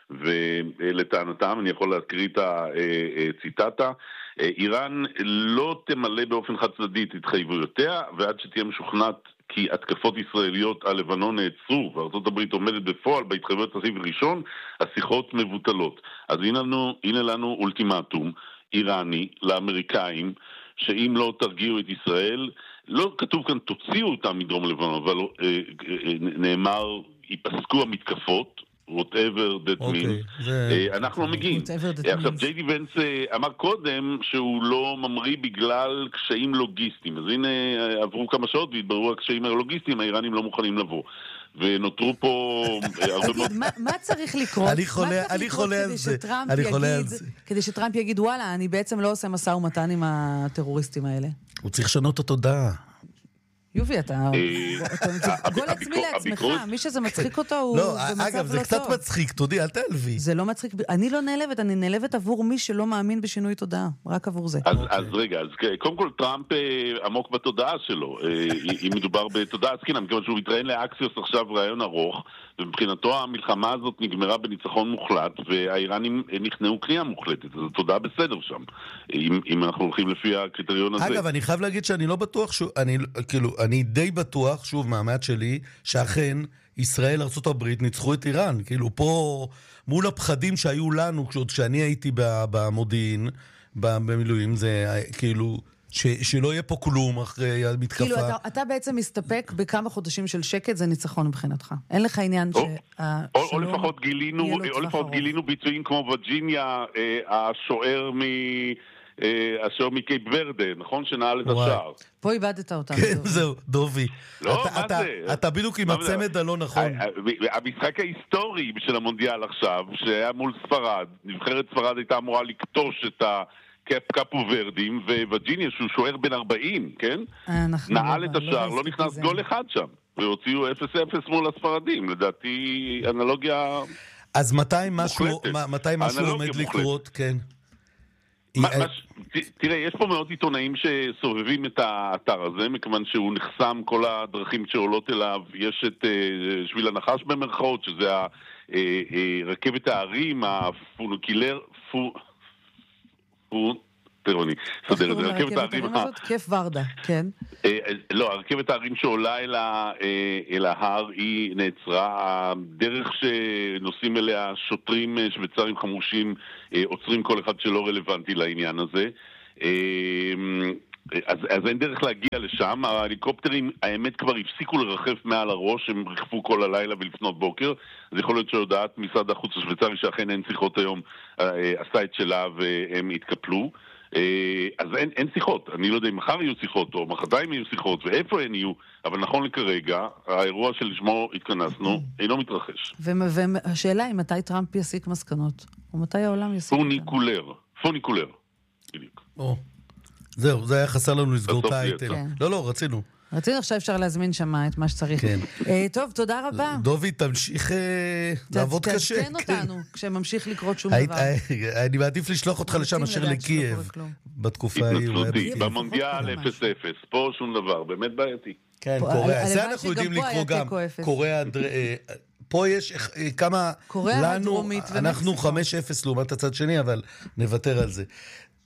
ולטענתם, אני יכול להקריא את הציטטה, איראן לא תמלא באופן חד צדדית התחייבויותיה, ועד שתהיה משוכנעת כי התקפות ישראליות על לבנון נעצרו, וארצות הברית עומדת בפועל בהתחייבויות הסעיף הראשון, השיחות מבוטלות. אז הנה לנו, הנה לנו אולטימטום איראני לאמריקאים, שאם לא תרגיעו את ישראל, לא כתוב כאן תוציאו אותם מדרום לבנון, אבל אה, אה, נאמר ייפסקו המתקפות, whatever that means, אנחנו מגיעים. עכשיו, ג'יי די ונס אמר קודם שהוא לא ממריא בגלל קשיים לוגיסטיים, אז הנה עברו כמה שעות והתבררו הקשיים הלוגיסטיים, האיראנים לא מוכנים לבוא. ונותרו פה הרבה מאוד... מה צריך לקרות? אני חולה על זה. כדי שטראמפ יגיד, וואלה, אני בעצם לא עושה משא ומתן עם הטרוריסטים האלה. הוא צריך לשנות את התודעה. יובי, אתה גול עצמי לעצמך, מי שזה מצחיק אותו הוא במצב לא טוב. לא, אגב, זה קצת מצחיק, תודי, אל תעלבי. זה לא מצחיק, אני לא נעלבת, אני נעלבת עבור מי שלא מאמין בשינוי תודעה, רק עבור זה. אז רגע, אז קודם כל טראמפ עמוק בתודעה שלו, אם מדובר בתודעה עסקינא, מכיוון שהוא התראיין לאקסיוס עכשיו רעיון ארוך, ומבחינתו המלחמה הזאת נגמרה בניצחון מוחלט, והאיראנים נכנעו כניעה מוחלטת, אז התודעה בסדר שם, אם אנחנו הולכים לפי הקריטריון הזה. אגב, אני חייב להגיד שאני לא בטוח, כאילו, אני די בטוח, שוב, מהמעט שלי, שאכן ישראל, ארצות הברית, ניצחו את איראן. כאילו, פה, מול הפחדים שהיו לנו, כשאני הייתי במודיעין, במילואים, זה כאילו, ש, שלא יהיה פה כלום אחרי המתקפה. כאילו, אתה, אתה בעצם מסתפק בכמה חודשים של שקט, זה ניצחון מבחינתך. אין לך עניין או, שהשלום... או, או לפחות גילינו, או לפחות גילינו ביצועים כמו וירג'יניה, השוער מ... השוער מקייפ ורדה, נכון? שנעל את השער. פה איבדת אותם. כן, זהו, דובי. לא, מה זה? אתה בדיוק עם הצמד הלא נכון. המשחק ההיסטורי של המונדיאל עכשיו, שהיה מול ספרד, נבחרת ספרד הייתה אמורה לקטוש את הקאפו ורדים, ווירג'יניה, שהוא שוער בן ארבעים, כן? נעל את השער, לא נכנס גול אחד שם. והוציאו אפס אפס מול הספרדים. לדעתי, אנלוגיה... אז מתי משהו עומד לקרות, כן? תראה, יש פה מאוד עיתונאים שסובבים את האתר הזה, מכיוון שהוא נחסם כל הדרכים שעולות אליו. יש את שביל הנחש במרכאות, שזה רכבת הערים, הפונוקילר, פוטרוני. סדר, זה רכבת הערים. כיף ורדה, כן. לא, הרכבת הערים שעולה אל ההר היא נעצרה. הדרך שנוסעים אליה שוטרים שוויצרים חמושים עוצרים כל אחד שלא רלוונטי לעניין הזה. אז, אז אין דרך להגיע לשם. ההליקופטרים, האמת, כבר הפסיקו לרחף מעל הראש, הם רחפו כל הלילה ולפנות בוקר. אז יכול להיות שהודעת משרד החוץ השוויצרי שאכן אין שיחות היום עשה את שלה והם התקפלו. אז אין, אין שיחות. אני לא יודע אם מחר יהיו שיחות או מחרתיים יהיו שיחות ואיפה הן יהיו, אבל נכון לכרגע, האירוע שלשמו התכנסנו אינו מתרחש. והשאלה היא מתי טראמפ יסיק מסקנות, או מתי העולם יסיק? פוניקולר. פוניקולר. או. זהו, זה היה חסר לנו לסגור את האייטם. לא, לא, רצינו. רצינו עכשיו אפשר להזמין שמה את מה שצריך. כן. טוב, תודה רבה. דובי, תמשיך לעבוד קשה. תעדכן אותנו, כשממשיך לקרות שום דבר. אני מעדיף לשלוח אותך לשם אשר לקייב. בתקופה ההיא. התנצלותי, במונדיאל אפס אפס. פה שום דבר, באמת בעייתי. כן, קוריאה. זה אנחנו יודעים לקרוא גם. קוריאה... פה יש כמה... קוריאה הדרומית ומקסיקו. אנחנו חמש אפס לעומת הצד שני, אבל נוותר על זה.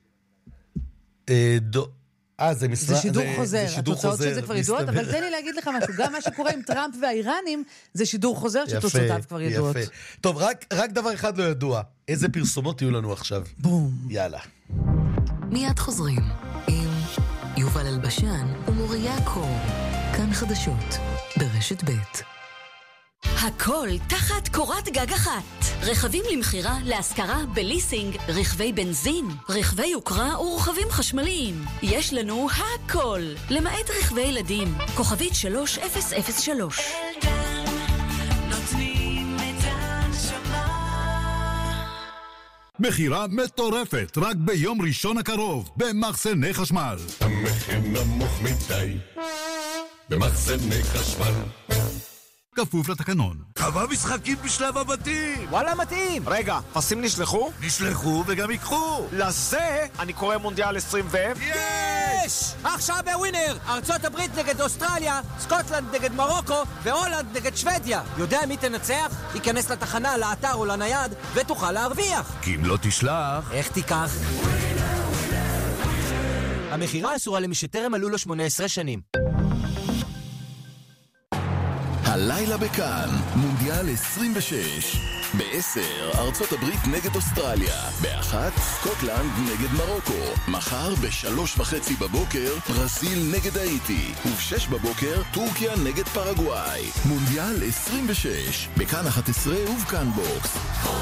אה, זה משרה... זה שידור זה, חוזר, זה שידור התוצאות חוזר, של זה כבר ידועות, מסתבר. אבל תן לי להגיד לך משהו, גם מה שקורה עם טראמפ והאיראנים, זה שידור חוזר שתוצאותיו כבר ידועות. יפה. טוב, רק, רק דבר אחד לא ידוע, איזה פרסומות יהיו לנו עכשיו? בום. יאללה. מיד חוזרים עם יובל אלבשן ומוריה קור. כאן חדשות, ברשת ב'. הכל תחת קורת גג אחת. רכבים למחירה, להשכרה, בליסינג, רכבי בנזין, רכבי יוקרה ורכבים חשמליים. יש לנו הכל, למעט רכבי ילדים. כוכבית שלוש אפס אפס שלוש. אלגן, נותנים את הנשמה. מחירה מטורפת רק ביום ראשון הקרוב במחסני חשמל. המחיר נמוך מדי במחסני חשמל. כפוף לתקנון. כמה משחקים בשלב הבתים! וואלה מתאים. רגע, פסים נשלחו? נשלחו וגם ייקחו! לזה אני קורא מונדיאל עשרים ו... יש! עכשיו בווינר! ארצות הברית נגד אוסטרליה, סקוטלנד נגד מרוקו והולנד נגד שוודיה. יודע מי תנצח? ייכנס לתחנה, לאתר או לנייד ותוכל להרוויח. כי אם לא תשלח... איך תיקח? המחירה אסורה למי שטרם מלאו לו שמונה עשרה שנים. הלילה בכאן, מונדיאל עשרים ושש. בעשר, ארצות הברית נגד אוסטרליה. באחת, סקוטלנד נגד מרוקו. מחר בשלוש וחצי בבוקר, ברזיל נגד האיטי. ובשש בבוקר, טורקיה נגד פרגוואי. מונדיאל עשרים ושש, בכאן אחת עשרה ובכאן בוקס.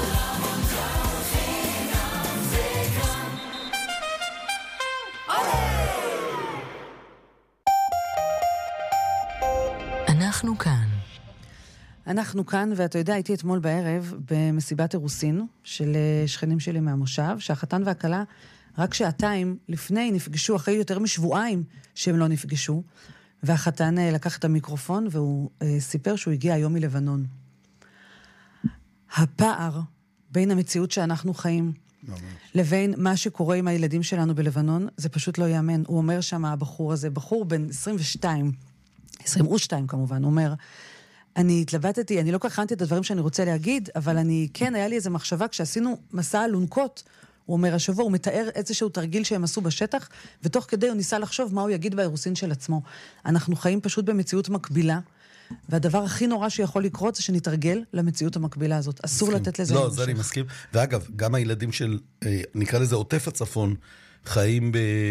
אנחנו כאן. אנחנו כאן, ואתה יודע, הייתי אתמול בערב במסיבת אירוסין של שכנים שלי מהמושב, שהחתן והכלה רק שעתיים לפני נפגשו, אחרי יותר משבועיים שהם לא נפגשו, והחתן לקח את המיקרופון והוא סיפר שהוא הגיע היום מלבנון. הפער בין המציאות שאנחנו חיים לבין מה שקורה עם הילדים שלנו בלבנון, זה פשוט לא יאמן. הוא אומר שם, הבחור הזה, בחור בן עשרים ושתיים, עשרים ושתיים כמובן, הוא אומר, אני התלבטתי, אני לא כל כך הכנתי את הדברים שאני רוצה להגיד, אבל אני, כן, היה לי איזו מחשבה, כשעשינו מסע אלונקות, הוא אומר, השבוע הוא מתאר איזשהו תרגיל שהם עשו בשטח, ותוך כדי הוא ניסה לחשוב מה הוא יגיד באירוסין של עצמו. אנחנו חיים פשוט במציאות מקבילה, והדבר הכי נורא שיכול לקרות זה שנתרגל למציאות המקבילה הזאת. אסור לתת לזה... לא, זה אני מסכים. ואגב, גם הילדים של, נקרא לזה עוטף הצפון, חיים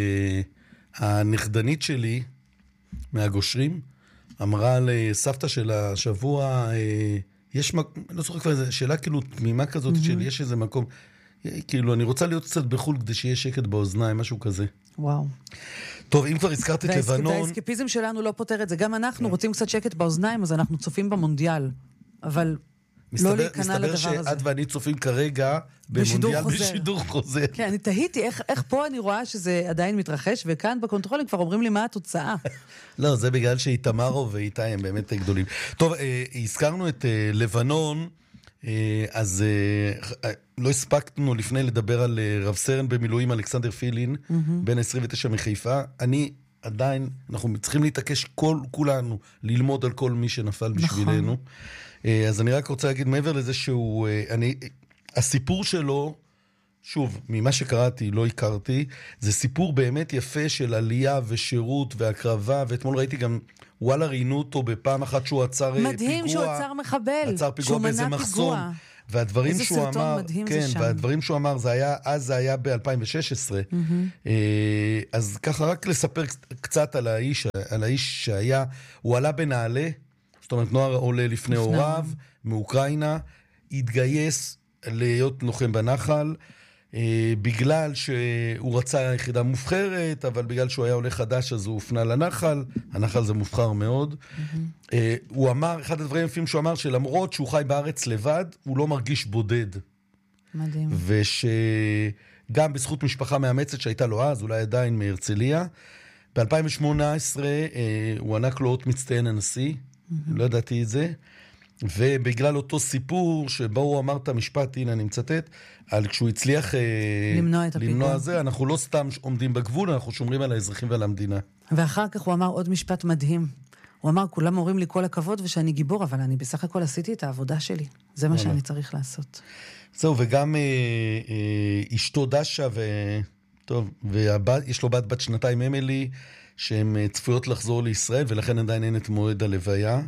הנכדנית שלי, מהגושרים, אמרה לסבתא של השבוע, יש מקום, לא זוכר כבר איזו שאלה כאילו תמימה כזאת, של יש איזה מקום, כאילו אני רוצה להיות קצת בחול כדי שיהיה שקט באוזניים, משהו כזה. וואו. טוב, אם כבר הזכרת את לבנון... והאסקפיזם שלנו לא פותר את זה. גם אנחנו רוצים קצת שקט באוזניים, אז אנחנו צופים במונדיאל. אבל לא להיכנע לדבר הזה. מסתבר שאת ואני צופים כרגע במונדיאל בשידור חוזר. כן, אני תהיתי איך פה אני רואה שזה עדיין מתרחש, וכאן בקונטרולים כבר אומרים לי מה התוצאה. לא, זה בגלל שאיתמרו ואיתי הם באמת גדולים. טוב, הזכרנו את לבנון, אז לא הספקנו לפני לדבר על רב סרן במילואים אלכסנדר פילין, בן עשרים ותשע מחיפה. אני עדיין, אנחנו צריכים להתעקש כל, כולנו, ללמוד על כל מי שנפל בשבילנו. אז אני רק רוצה להגיד, מעבר לזה שהוא, אני, הסיפור שלו, שוב, ממה שקראתי, לא הכרתי, זה סיפור באמת יפה של עלייה ושירות והקרבה, ואתמול ראיתי גם, וואלה, ראינו אותו בפעם אחת שהוא עצר פיגוע. מדהים שהוא עצר מחבל. עצר פיגוע באיזה מחסום. והדברים שהוא אמר, כן, והדברים שהוא אמר, זה היה, אז זה היה ב-אלפיים ושש עשרה. Mm-hmm. אז ככה רק לספר קצת על האיש, על האיש שהיה, הוא עלה בנעלה, זאת אומרת, נוער עולה לפני הוריו, מאוקראינה, התגייס להיות לוחם בנחל, בגלל שהוא רצה יחידה מובחרת, אבל בגלל שהוא היה עולה חדש, אז הוא הופנה לנחל, הנחל זה מובחר מאוד. Mm-hmm. הוא אמר, אחד הדברים היפים שהוא אמר, שלמרות שהוא חי בארץ לבד, הוא לא מרגיש בודד. מדהים. ושגם בזכות משפחה מאמצת שהייתה לו אז, אולי עדיין מהרצליה, ב-אלפיים ושמונה עשרה הוא ענק לו אות מצטיין הנשיא, mm-hmm. לא ידעתי את זה, ובגלל אותו סיפור שבו הוא אמר את המשפט, הנה אני מצטט, על כשהוא הצליח למנוע את הפיגוע. למנוע זה, אנחנו לא סתם עומדים בגבול, אנחנו שומרים על האזרחים ועל המדינה. ואחר כך הוא אמר עוד משפט מדהים. הוא אמר, כולם אומרים לי כל הכבוד ושאני גיבור, אבל אני בסך הכל עשיתי את העבודה שלי. זה מה שאני צריך לעשות. זהו, וגם אה, אה, אשתו דשה, טוב, ויש לו בת בת שנתיים אמילי, שהן צפויות לחזור לישראל, ולכן עדיין אין את מועד הלוויה.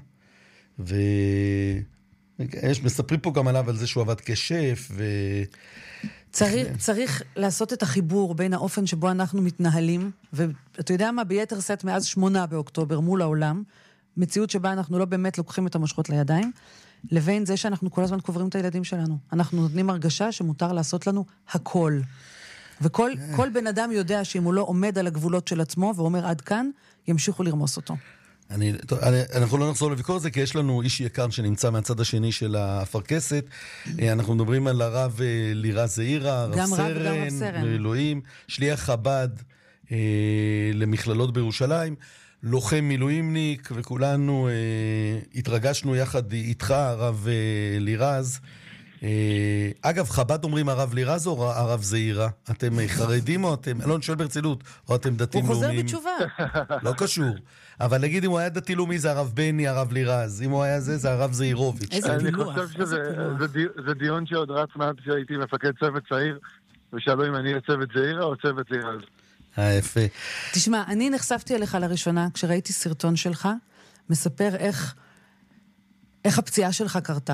ויש, מספרים פה גם עליו על זה שהוא עבד כשף, ו... צריך, צריך לעשות את החיבור בין האופן שבו אנחנו מתנהלים, ואתה יודע מה, ביתר סט מאז שמונה באוקטובר מול העולם, מציאות שבה אנחנו לא באמת לוקחים את המושכות לידיים, לבין זה שאנחנו כל הזמן קוברים את הילדים שלנו. אנחנו נותנים הרגשה שמותר לעשות לנו הכל. וכל כל בן אדם יודע שאם הוא לא עומד על הגבולות של עצמו ואומר עד כאן, ימשיכו לרמוס אותו. אני, טוב, אני, אנחנו לא נחזור לביקור זה, כי יש לנו איש יקר שנמצא מהצד השני של האפרכסת. אנחנו מדברים על הרב לירז זעירה, רב סרן, לאלוהים, שליח חב"ד אה, למכללות בירושלים, לוחם מילואימניק, וכולנו אה, התרגשנו יחד איתך, הרב אה, לירז. אה, אגב, חב"ד אומרים הרב לירז או הרב זעירה? אתם חרדים או אתם, לא, אני שואל ברצינות, או אתם דתיים לאומיים? הוא חוזר בתשובה. לא קשור. אבל נגיד אם הוא היה דתי לאומי זה הרב בני, הרב לירז. אם הוא היה זה, זה הרב זעירוביץ'. אני חושב שזה דיון שעוד רץ מעט שהייתי מפקד צוות צעיר, ושאלו אם אני צוות זעירה או צוות לירז. אה, יפה. תשמע, אני נחשפתי אליך לראשונה כשראיתי סרטון שלך, מספר איך, איך הפציעה שלך קרתה.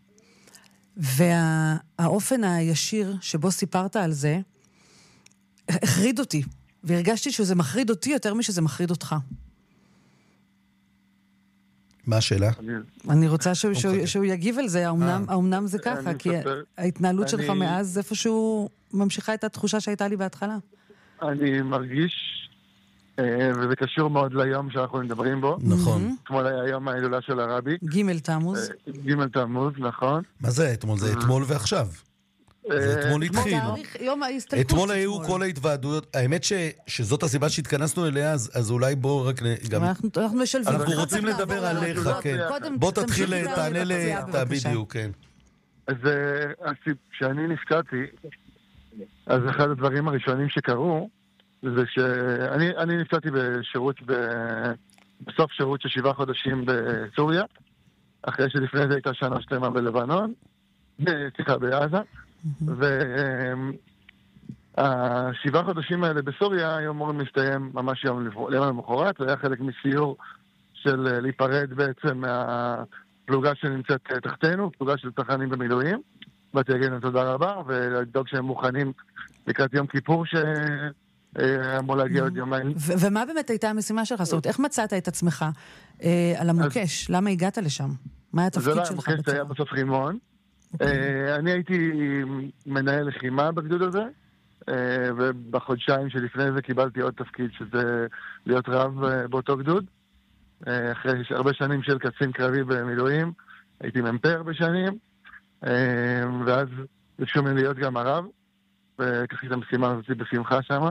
והאופן הישיר שבו סיפרת על זה, החריד אותי. והרגשתי שזה מחריד אותי יותר משזה מחריד אותך. מה השאלה? אני רוצה שהוא, שהוא, שהוא יגיב על זה, האומנם, האומנם זה ככה, כי ההתנהלות שלך מאז איפשהו ממשיכה את התחושה שהייתה לי בהתחלה. אני מרגיש, וזה קשור מאוד ליום שאנחנו מדברים בו. נכון. אתמול היה היום ההילולה של הרבי. ג' תמוז. ג' תמוז, נכון. מה זה אתמול? זה אתמול ועכשיו. זה אתמול התחיל. אתמול היו כל ההתוועדויות. האמת שזאת הסיבה שהתכנסנו אליה, אז אולי בוא רק... אנחנו משלבים. אנחנו רוצים לדבר עליך, כן. בוא תתחיל, תענה ל... בדיוק, כן. אז כשאני נפצעתי, אז אחד הדברים הראשונים שקרו, זה שאני נפצעתי בשירות, בסוף שירות של שבעה חודשים בסוריה, אחרי שלפני זה הייתה שנה שלמה בלבנון, סליחה, בעזה, והשבעה חודשים האלה בסוריה היו אמורים להסתיים ממש יום למחרת, זה היה חלק מסיור של להיפרד בעצם מהפלוגה שנמצאת תחתנו, פלוגה של צנחנים במילואים, באתי להגיד להם תודה רבה, ולדאוג שהם מוכנים לקראת יום כיפור שאמור להגיע עוד יומיים. ומה באמת הייתה המשימה שלך? זאת אומרת, איך מצאת את עצמך על המוקש? למה הגעת לשם? מה התפקיד שלך? זה לא, המוקש היה בסוף רימון. אני הייתי מנהל לחימה בגדוד הזה, ובחודשיים שלפני זה קיבלתי עוד תפקיד, שזה להיות רב באותו גדוד. אחרי הרבה שנים של קצין קרבי במילואים, הייתי מ"פ הרבה שנים, ואז ביקשו ממני להיות גם הרב, וכך את המשימה הזאת בשמחה שם.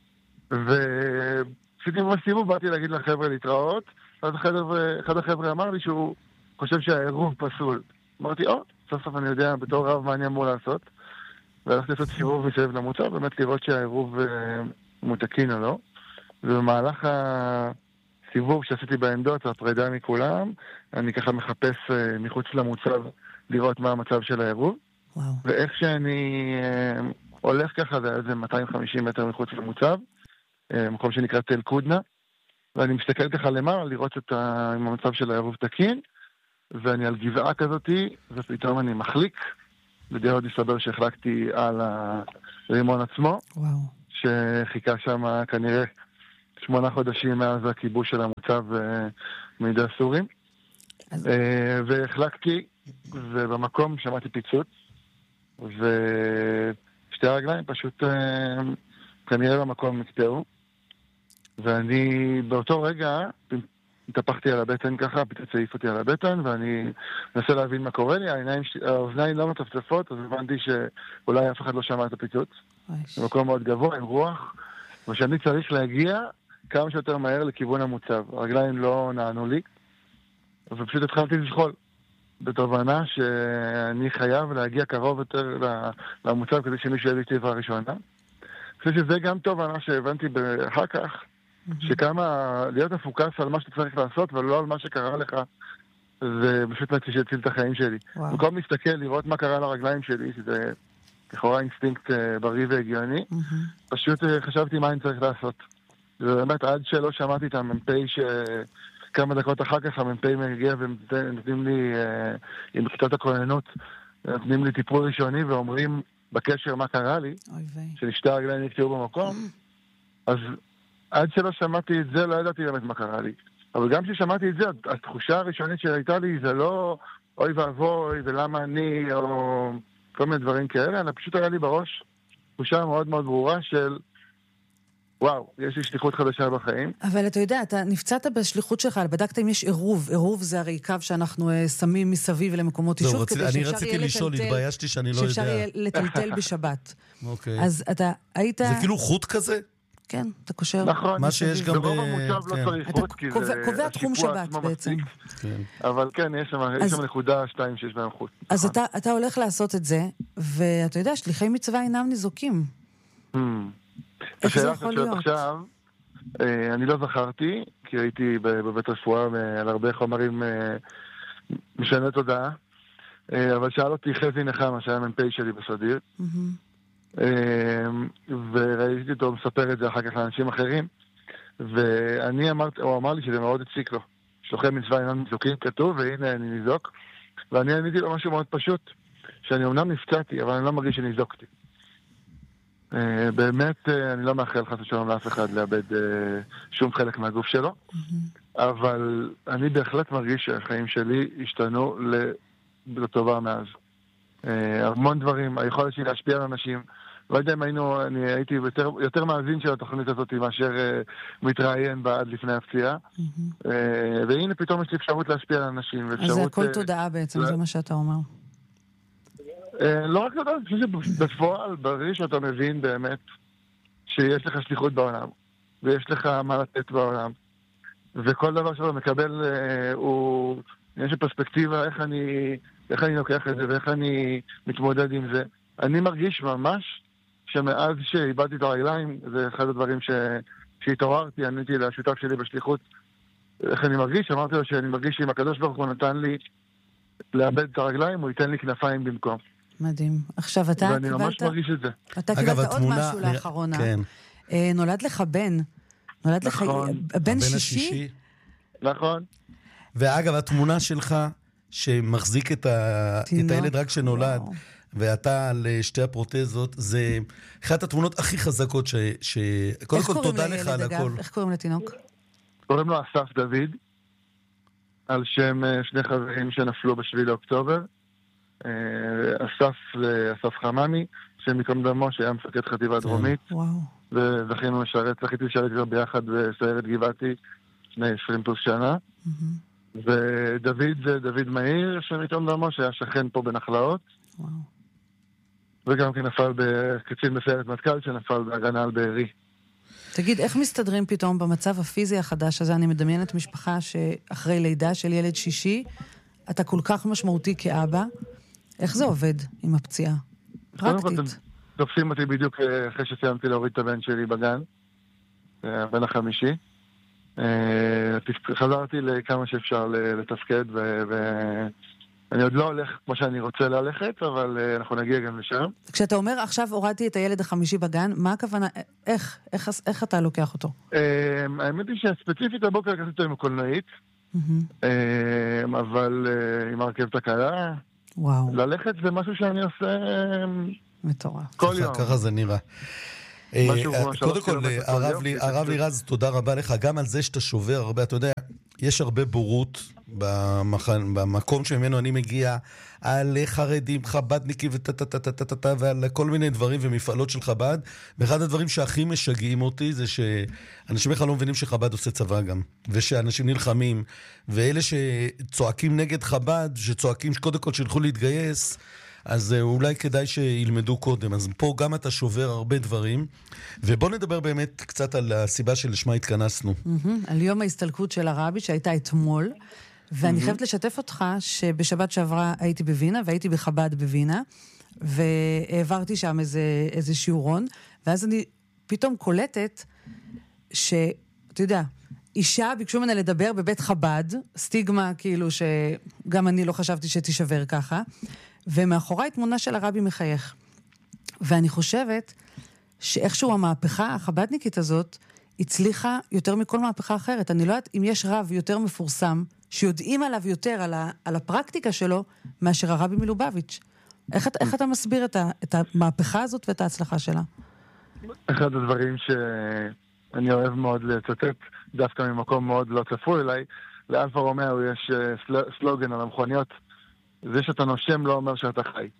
ועשיתי ממש סיבוב, באתי להגיד לחבר'ה להתראות, אז אחד החבר'ה אמר לי שהוא חושב שהעירוב פסול. אמרתי, או, סוף סוף אני יודע בתור רב מה אני אמור לעשות. והלכתי לעשות סיבוב מסביב למוצר, באמת לראות שהעירוב מותקין או לא. ובמהלך הסיבוב שעשיתי בעמדות, הפרידה מכולם, אני ככה מחפש מחוץ למוצב לראות מה המצב של העירוב. וואו. ואיך שאני אה, הולך ככה, זה איזה מאתיים וחמישים מטר מחוץ למוצב, אה, מקום שנקרא תל קודנה, ואני מסתכל ככה למעלה לראות את ה, עם המצב של העירוב תקין, ואני על גבעה כזאתי, ופתאום אני מחליק, ודי עוד יסבר שהחלקתי על הרימון עצמו, וואו. שחיכה שם כנראה שמונה חודשים מאז הכיבוש של המוצב אה, מידי הסורים. אז... אה, והחלקתי, ובמקום שמעתי פיצוץ, ושתי הרגליים פשוט אה, כנראה במקום נקטעו, ואני באותו רגע התהפכתי על הבטן ככה, פיצוץ העיף אותי על הבטן, ואני מנסה להבין מה קורה לי, העיניים, האוזניים לא מטפטפות, אז הבנתי שאולי אף אחד לא שמע את הפיצוץ. זה מקום מאוד גבוה, עם רוח, ושאני צריך להגיע כמה שיותר מהר לכיוון המוצב. הרגליים לא נענו לי, ופשוט התחלתי לזחול. בתובנה שאני חייב להגיע קרוב יותר למוצב כדי שמישהו יביא טבע הראשונה. אני חושב שזה גם תובנה שהבנתי אחר כך, שכמה להיות מפוקס על מה שאתה צריך לעשות ולא על מה שקרה לך, זה פשוט מה שיציל את החיים שלי. במקום להסתכל, לראות מה קרה לרגליים שלי, שזה לכאורה אינסטינקט בריא והגיוני, פשוט חשבתי מה אני צריך לעשות. ובאמת עד שלא שמעתי את המ"פ שכמה דקות אחר כך המ"פ מגיע ונותנים לי, עם בכיתת הכוננות, נותנים לי טיפול ראשוני ואומרים בקשר מה קרה לי, ששתי הרגליים נקטעו במקום, אז עד שלא שמעתי את זה לא ידעתי באמת מה קרה לי. אבל גם כששמעתי את זה, התחושה הראשונית שהייתה לי זה לא אוי ואבוי ולמה אני או כל מיני דברים כאלה, אלא פשוט היה לי בראש תחושה מאוד מאוד ברורה של וואו, יש לי שליחות חדשה בחיים. אבל אתה יודע, אתה נפצעת בשליחות שלך, בדקת אם יש עירוב. עירוב זה הרי קו שאנחנו שמים מסביב למקומות יישוב, כדי אני רציתי לשאול, התביישתי שאני לא יודע. שאפשר יהיה לטלטל בשבת. אוקיי. אז אתה היית... זה כאילו חוט כזה? כן, אתה קושר. נכון. מה שיש גם ב... ברוב המוצב לא צריך חוט, כי זה... קובע תחום שבת בעצם. אבל כן, יש שם נקודה שתיים שיש בהם חוט. אז אתה הולך לעשות את זה, ואתה יודע, שליחי מצווה אינם ניזוקים. איך זה יכול להיות? עכשיו, אני לא זכרתי, כי הייתי בבית רפואה על הרבה חומרים משנה תודעה, אבל שאל אותי חזי נחמה, שהיה מ"פ שלי בסדיר, וראיתי אותו מספר את זה אחר כך לאנשים אחרים, ואני אמרתי, הוא אמר לי שזה מאוד הציק לו. שלוחי מצווה אינם ניזוקים כתוב, והנה אני ניזוק, ואני עניתי לו משהו מאוד פשוט, שאני אמנם נפצעתי, אבל אני לא מרגיש שניזוקתי. באמת, אני לא מאחל חס ושלום לאף אחד לאבד שום חלק מהגוף שלו, אבל אני בהחלט מרגיש שהחיים שלי השתנו לטובה מאז. המון דברים, היכולת שלי להשפיע על אנשים, לא יודע אם היינו, אני הייתי יותר, יותר מאזין של התוכנית הזאת מאשר מתראיין בה עד לפני הפציעה, והנה פתאום יש לי אפשרות להשפיע על אנשים. אז זה הכל תודעה בעצם, זה מה שאתה אומר. לא רק תודעה, אני חושב שבפועל, ברגע שאתה מבין באמת שיש לך שליחות בעולם, ויש לך מה לתת בעולם, וכל דבר שאתה מקבל הוא, יש פרספקטיבה איך אני, איך אני לוקח את זה ואיך אני מתמודד עם זה. אני מרגיש ממש שמאז שאיבדתי את הרגליים, זה אחד הדברים ש... שהתעוררתי, עניתי לשותף שלי בשליחות, איך אני מרגיש, אמרתי לו שאני מרגיש שאם הקדוש ברוך הוא נתן לי לאבד את הרגליים, הוא ייתן לי כנפיים במקום. מדהים. עכשיו אתה ואני קיבלת... ממש מרגיש את זה. אתה קיבלת עוד התמונה... משהו לאחרונה. כן. אה, נולד לך בן. נולד נכון. לך בן שישי? השישי. נכון. ואגב, התמונה שלך שמחזיק את, ה... את הילד רק שנולד, וואו. ואתה על שתי הפרוטזות, זה אחת התמונות הכי חזקות ש... ש... קודם כל תודה לך על הכל. איך קוראים לתינוק? קוראים לו אסף דוד, על שם שני חברים שנפלו בשביעי לאוקטובר. אסף זה אסף חממי, שמקום דמו, שהיה מפקד חטיבה דרומית. וזכינו לשרת, זכיתי לשרת כבר ביחד בסיירת גבעתי לפני עשרים פלוס שנה. ודוד זה דוד מאיר, שמקום דמו, שהיה שכן פה בנחלאות. וגם כי נפל בקצין בסיירת מטכ"ל, שנפל בהגנה על בארי. תגיד, איך מסתדרים פתאום במצב הפיזי החדש הזה? אני מדמיינת משפחה שאחרי לידה של ילד שישי, אתה כל כך משמעותי כאבא. איך זה עובד עם הפציעה? פרקטית. תופסים אותי בדיוק אחרי שסיימתי להוריד את הבן שלי בגן, הבן החמישי. חזרתי לכמה שאפשר לתפקד, ואני עוד לא הולך כמו שאני רוצה ללכת, אבל אנחנו נגיע גם לשם. כשאתה אומר, עכשיו הורדתי את הילד החמישי בגן, מה הכוונה? איך? איך אתה לוקח אותו? האמת היא שהספציפית הבוקר לקחתי אותו עם הקולנועית, אבל עם הרכבת הקלה, וואו. ללכת זה משהו שאני עושה מטורף. כל יום. ככה זה נראה. קודם כל, הרב לירז, תודה רבה לך, גם על זה שאתה שובר הרבה, אתה יודע, יש הרבה בורות במקום שממנו אני מגיע, על חרדים, חבדניקים וטטטטטטטט, ועל כל מיני דברים ומפעלות של חב"ד, ואחד הדברים שהכי משגעים אותי זה שאנשים בכלל לא מבינים שחב"ד עושה צבא גם, ושאנשים נלחמים, ואלה שצועקים נגד חב"ד, שצועקים קודם כל שילכו להתגייס, אז אולי כדאי שילמדו קודם. אז פה גם אתה שובר הרבה דברים, ובוא נדבר באמת קצת על הסיבה שלשמה התכנסנו. על יום ההסתלקות של הרבי שהייתה אתמול, ואני חייבת לשתף אותך שבשבת שעברה הייתי בווינה, והייתי בחב"ד בווינה, והעברתי שם איזה, איזה שיעורון, ואז אני פתאום קולטת שאתה יודע, אישה ביקשו ממנה לדבר בבית חב"ד, סטיגמה כאילו שגם אני לא חשבתי שתישבר ככה, ומאחורי תמונה של הרבי מחייך. ואני חושבת שאיכשהו המהפכה החבדניקית הזאת הצליחה יותר מכל מהפכה אחרת. אני לא יודעת אם יש רב יותר מפורסם, שיודעים עליו יותר, על, ה, על הפרקטיקה שלו, מאשר הרבי מלובביץ'. איך, איך אתה מסביר את, ה, את המהפכה הזאת ואת ההצלחה שלה? אחד הדברים שאני אוהב מאוד לצטט, דווקא ממקום מאוד לא צפוי אליי, לאלפה רומאו יש סל, סלוגן על המכוניות, זה שאתה נושם לא אומר שאתה חי.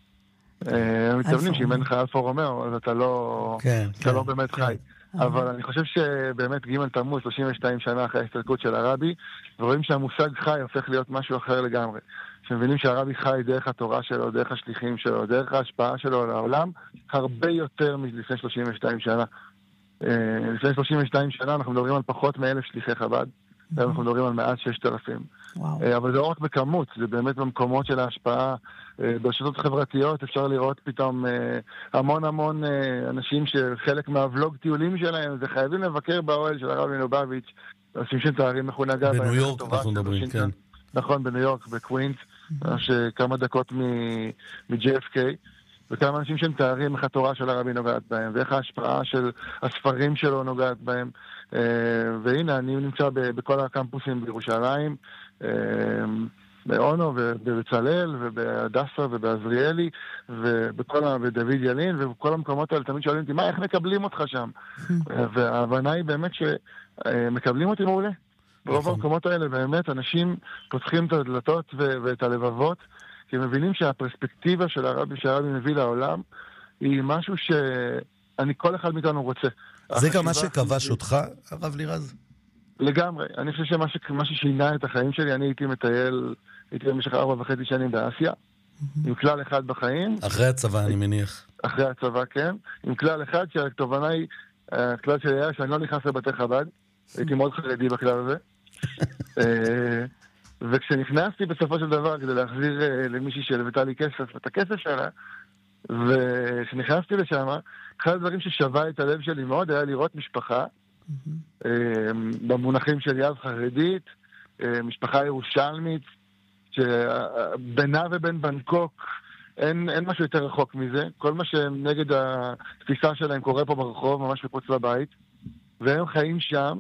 הם מתכוונים שאם אין לך אלפה רומאו, אז אתה לא, כן, אתה כן, לא באמת כן. חי. אבל אני חושב שבאמת ג' תמוז, שלושים ושתיים שנה אחרי ההסתלקות של הרבי, ורואים שהמושג חי הופך להיות משהו אחר לגמרי. שמבינים שהרבי חי דרך התורה שלו, דרך השליחים שלו, דרך ההשפעה שלו על העולם, הרבה יותר מלפני שלושים ושתיים שנה. לפני שלושים ושתיים שנה אנחנו מדברים על פחות מאלף שליחי חב"ד, אנחנו מדברים על מעט ששת אלפים. אבל זה לא רק בכמות, זה באמת במקומות של ההשפעה. ברשתות חברתיות אפשר לראות פתאום המון המון אנשים שחלק מהוולוג טיולים שלהם, זה חייבים לבקר באוהל של הרבי מלובביץ', עושים שם תארים מכונגה. בניו יורק אנחנו מדברים, כן. נכון, בניו יורק, בקווינס, כמה דקות מ-ג'יי אף קיי, וכמה אנשים שהם תארים איך התורה של הרבי נוגעת בהם, ואיך ההשפעה של הספרים שלו נוגעת בהם. והנה, אני נמצא בכל הקמפוסים בירושלים, באונו ובצלל ובהדסה ובעזריאלי ובדוד ילין ובכל המקומות האלה תמיד שואלים אותי, מה, איך מקבלים אותך שם? וההבנה היא באמת שמקבלים אותי מעולה. ברוב המקומות האלה באמת אנשים פותחים את הדלתות ואת הלבבות, כי הם מבינים שהפרספקטיבה של הרבי שהרבי מביא לעולם היא משהו שאני כל אחד מאיתנו רוצה. זה גם מה שכבש אותך, הרב לירז? לגמרי. אני חושב שמה ששינה את החיים שלי, אני הייתי מטייל, הייתי במשך ארבע וחצי שנים באסיה, עם כלל אחד בחיים. אחרי הצבא, אני מניח. אחרי הצבא, כן. עם כלל אחד, שהכתובנה היא, הכלל שלי היה שאני לא נכנס לבתי חב"ד, הייתי מאוד חרדי בכלל הזה. וכשנכנסתי בסופו של דבר, כדי להחזיר למישהי שלוותה לי כסף, את הכסף שלה, וכשנכנסתי לשם, אחד הדברים ששווה את הלב שלי מאוד היה לראות משפחה, במונחים של יד חרדית, משפחה ירושלמית, שבינה ובין בנקוק אין, אין משהו יותר רחוק מזה. כל מה שנגד התפיסה שלהם קורה פה ברחוב, ממש מחוץ לבית, והם חיים שם,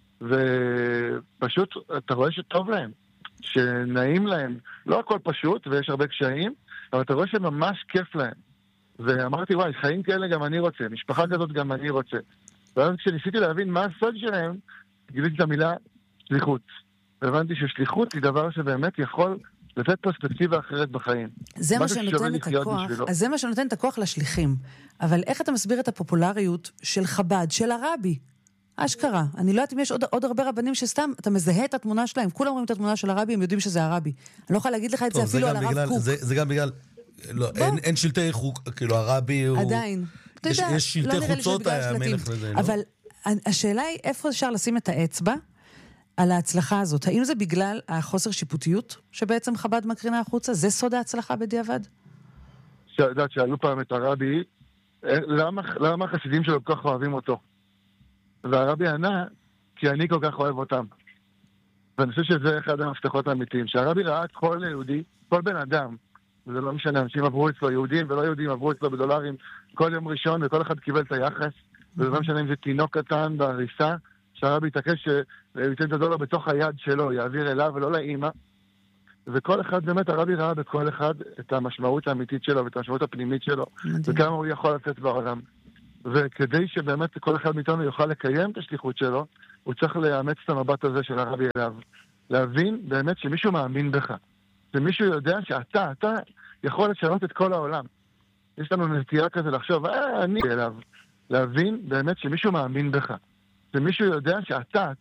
ופשוט אתה רואה שטוב להם, שנעים להם. לא הכל פשוט, ויש הרבה קשיים, אבל אתה רואה שממש כיף להם. ואמרתי, וואי, חיים כאלה גם אני רוצה, משפחה כזאת גם אני רוצה. ואז כשניסיתי להבין מה הסוד שלהם, גיליתי את המילה שליחות. והבנתי ששליחות היא דבר שבאמת יכול לתת פרספקטיבה אחרת בחיים. זה מה שנותן את הכוח, אז זה מה שנותן את הכוח לשליחים. אבל איך אתה מסביר את הפופולריות של חב"ד, של הרבי? אשכרה. אני לא יודעת אם יש עוד, עוד הרבה רבנים שסתם, אתה מזהה את התמונה שלהם, כולם רואים את התמונה של הרבי, הם יודעים שזה הרבי. אני לא יכולה להגיד לך את זה אפילו על הרב קוק. זה, זה גם בגלל, לא, אין, אין שלטי חוק, כאילו הרבי הוא... עדיין. יש, יודע, יש שלטי לא חוצות, המלך וזה, לא? אבל השאלה היא איפה אפשר לשים את האצבע על ההצלחה הזאת. האם זה בגלל החוסר שיפוטיות שבעצם חב"ד מקרינה החוצה? זה סוד ההצלחה בדיעבד? יודעת, שאלו פעם את הרבי, למה, למה החסידים שלו כל כך אוהבים אותו? והרבי ענה, כי אני כל כך אוהב אותם. ואני חושב שזה אחד המפתחות האמיתיים, שהרבי ראה את כל יהודי, כל בן אדם, וזה לא משנה, אנשים עברו אצלו, יהודים ולא יהודים עברו אצלו בדולרים, כל יום ראשון, וכל אחד קיבל את היחס, וזה לא משנה אם זה תינוק קטן בהריסה, שהרבי יתעקש שייתן את הדולר בתוך היד שלו, יעביר אליו ולא לאמא, וכל אחד, באמת, הרבי ראה בכל אחד את המשמעות האמיתית שלו, ואת המשמעות הפנימית שלו, וכמה הוא יכול לצאת בעולם. וכדי שבאמת כל אחד מאיתנו יוכל לקיים את השליחות שלו, הוא צריך לאמץ את המבט הזה של הרבי אליו. להבין באמת שמישהו מאמין בך. שמישהו יודע שאתה, אתה יכול לשנות את כל העולם. יש לנו נטייה כזה לחשוב, אה, אני אליו. להבין באמת שמישהו מאמין בך. שמישהו יודע שאתה,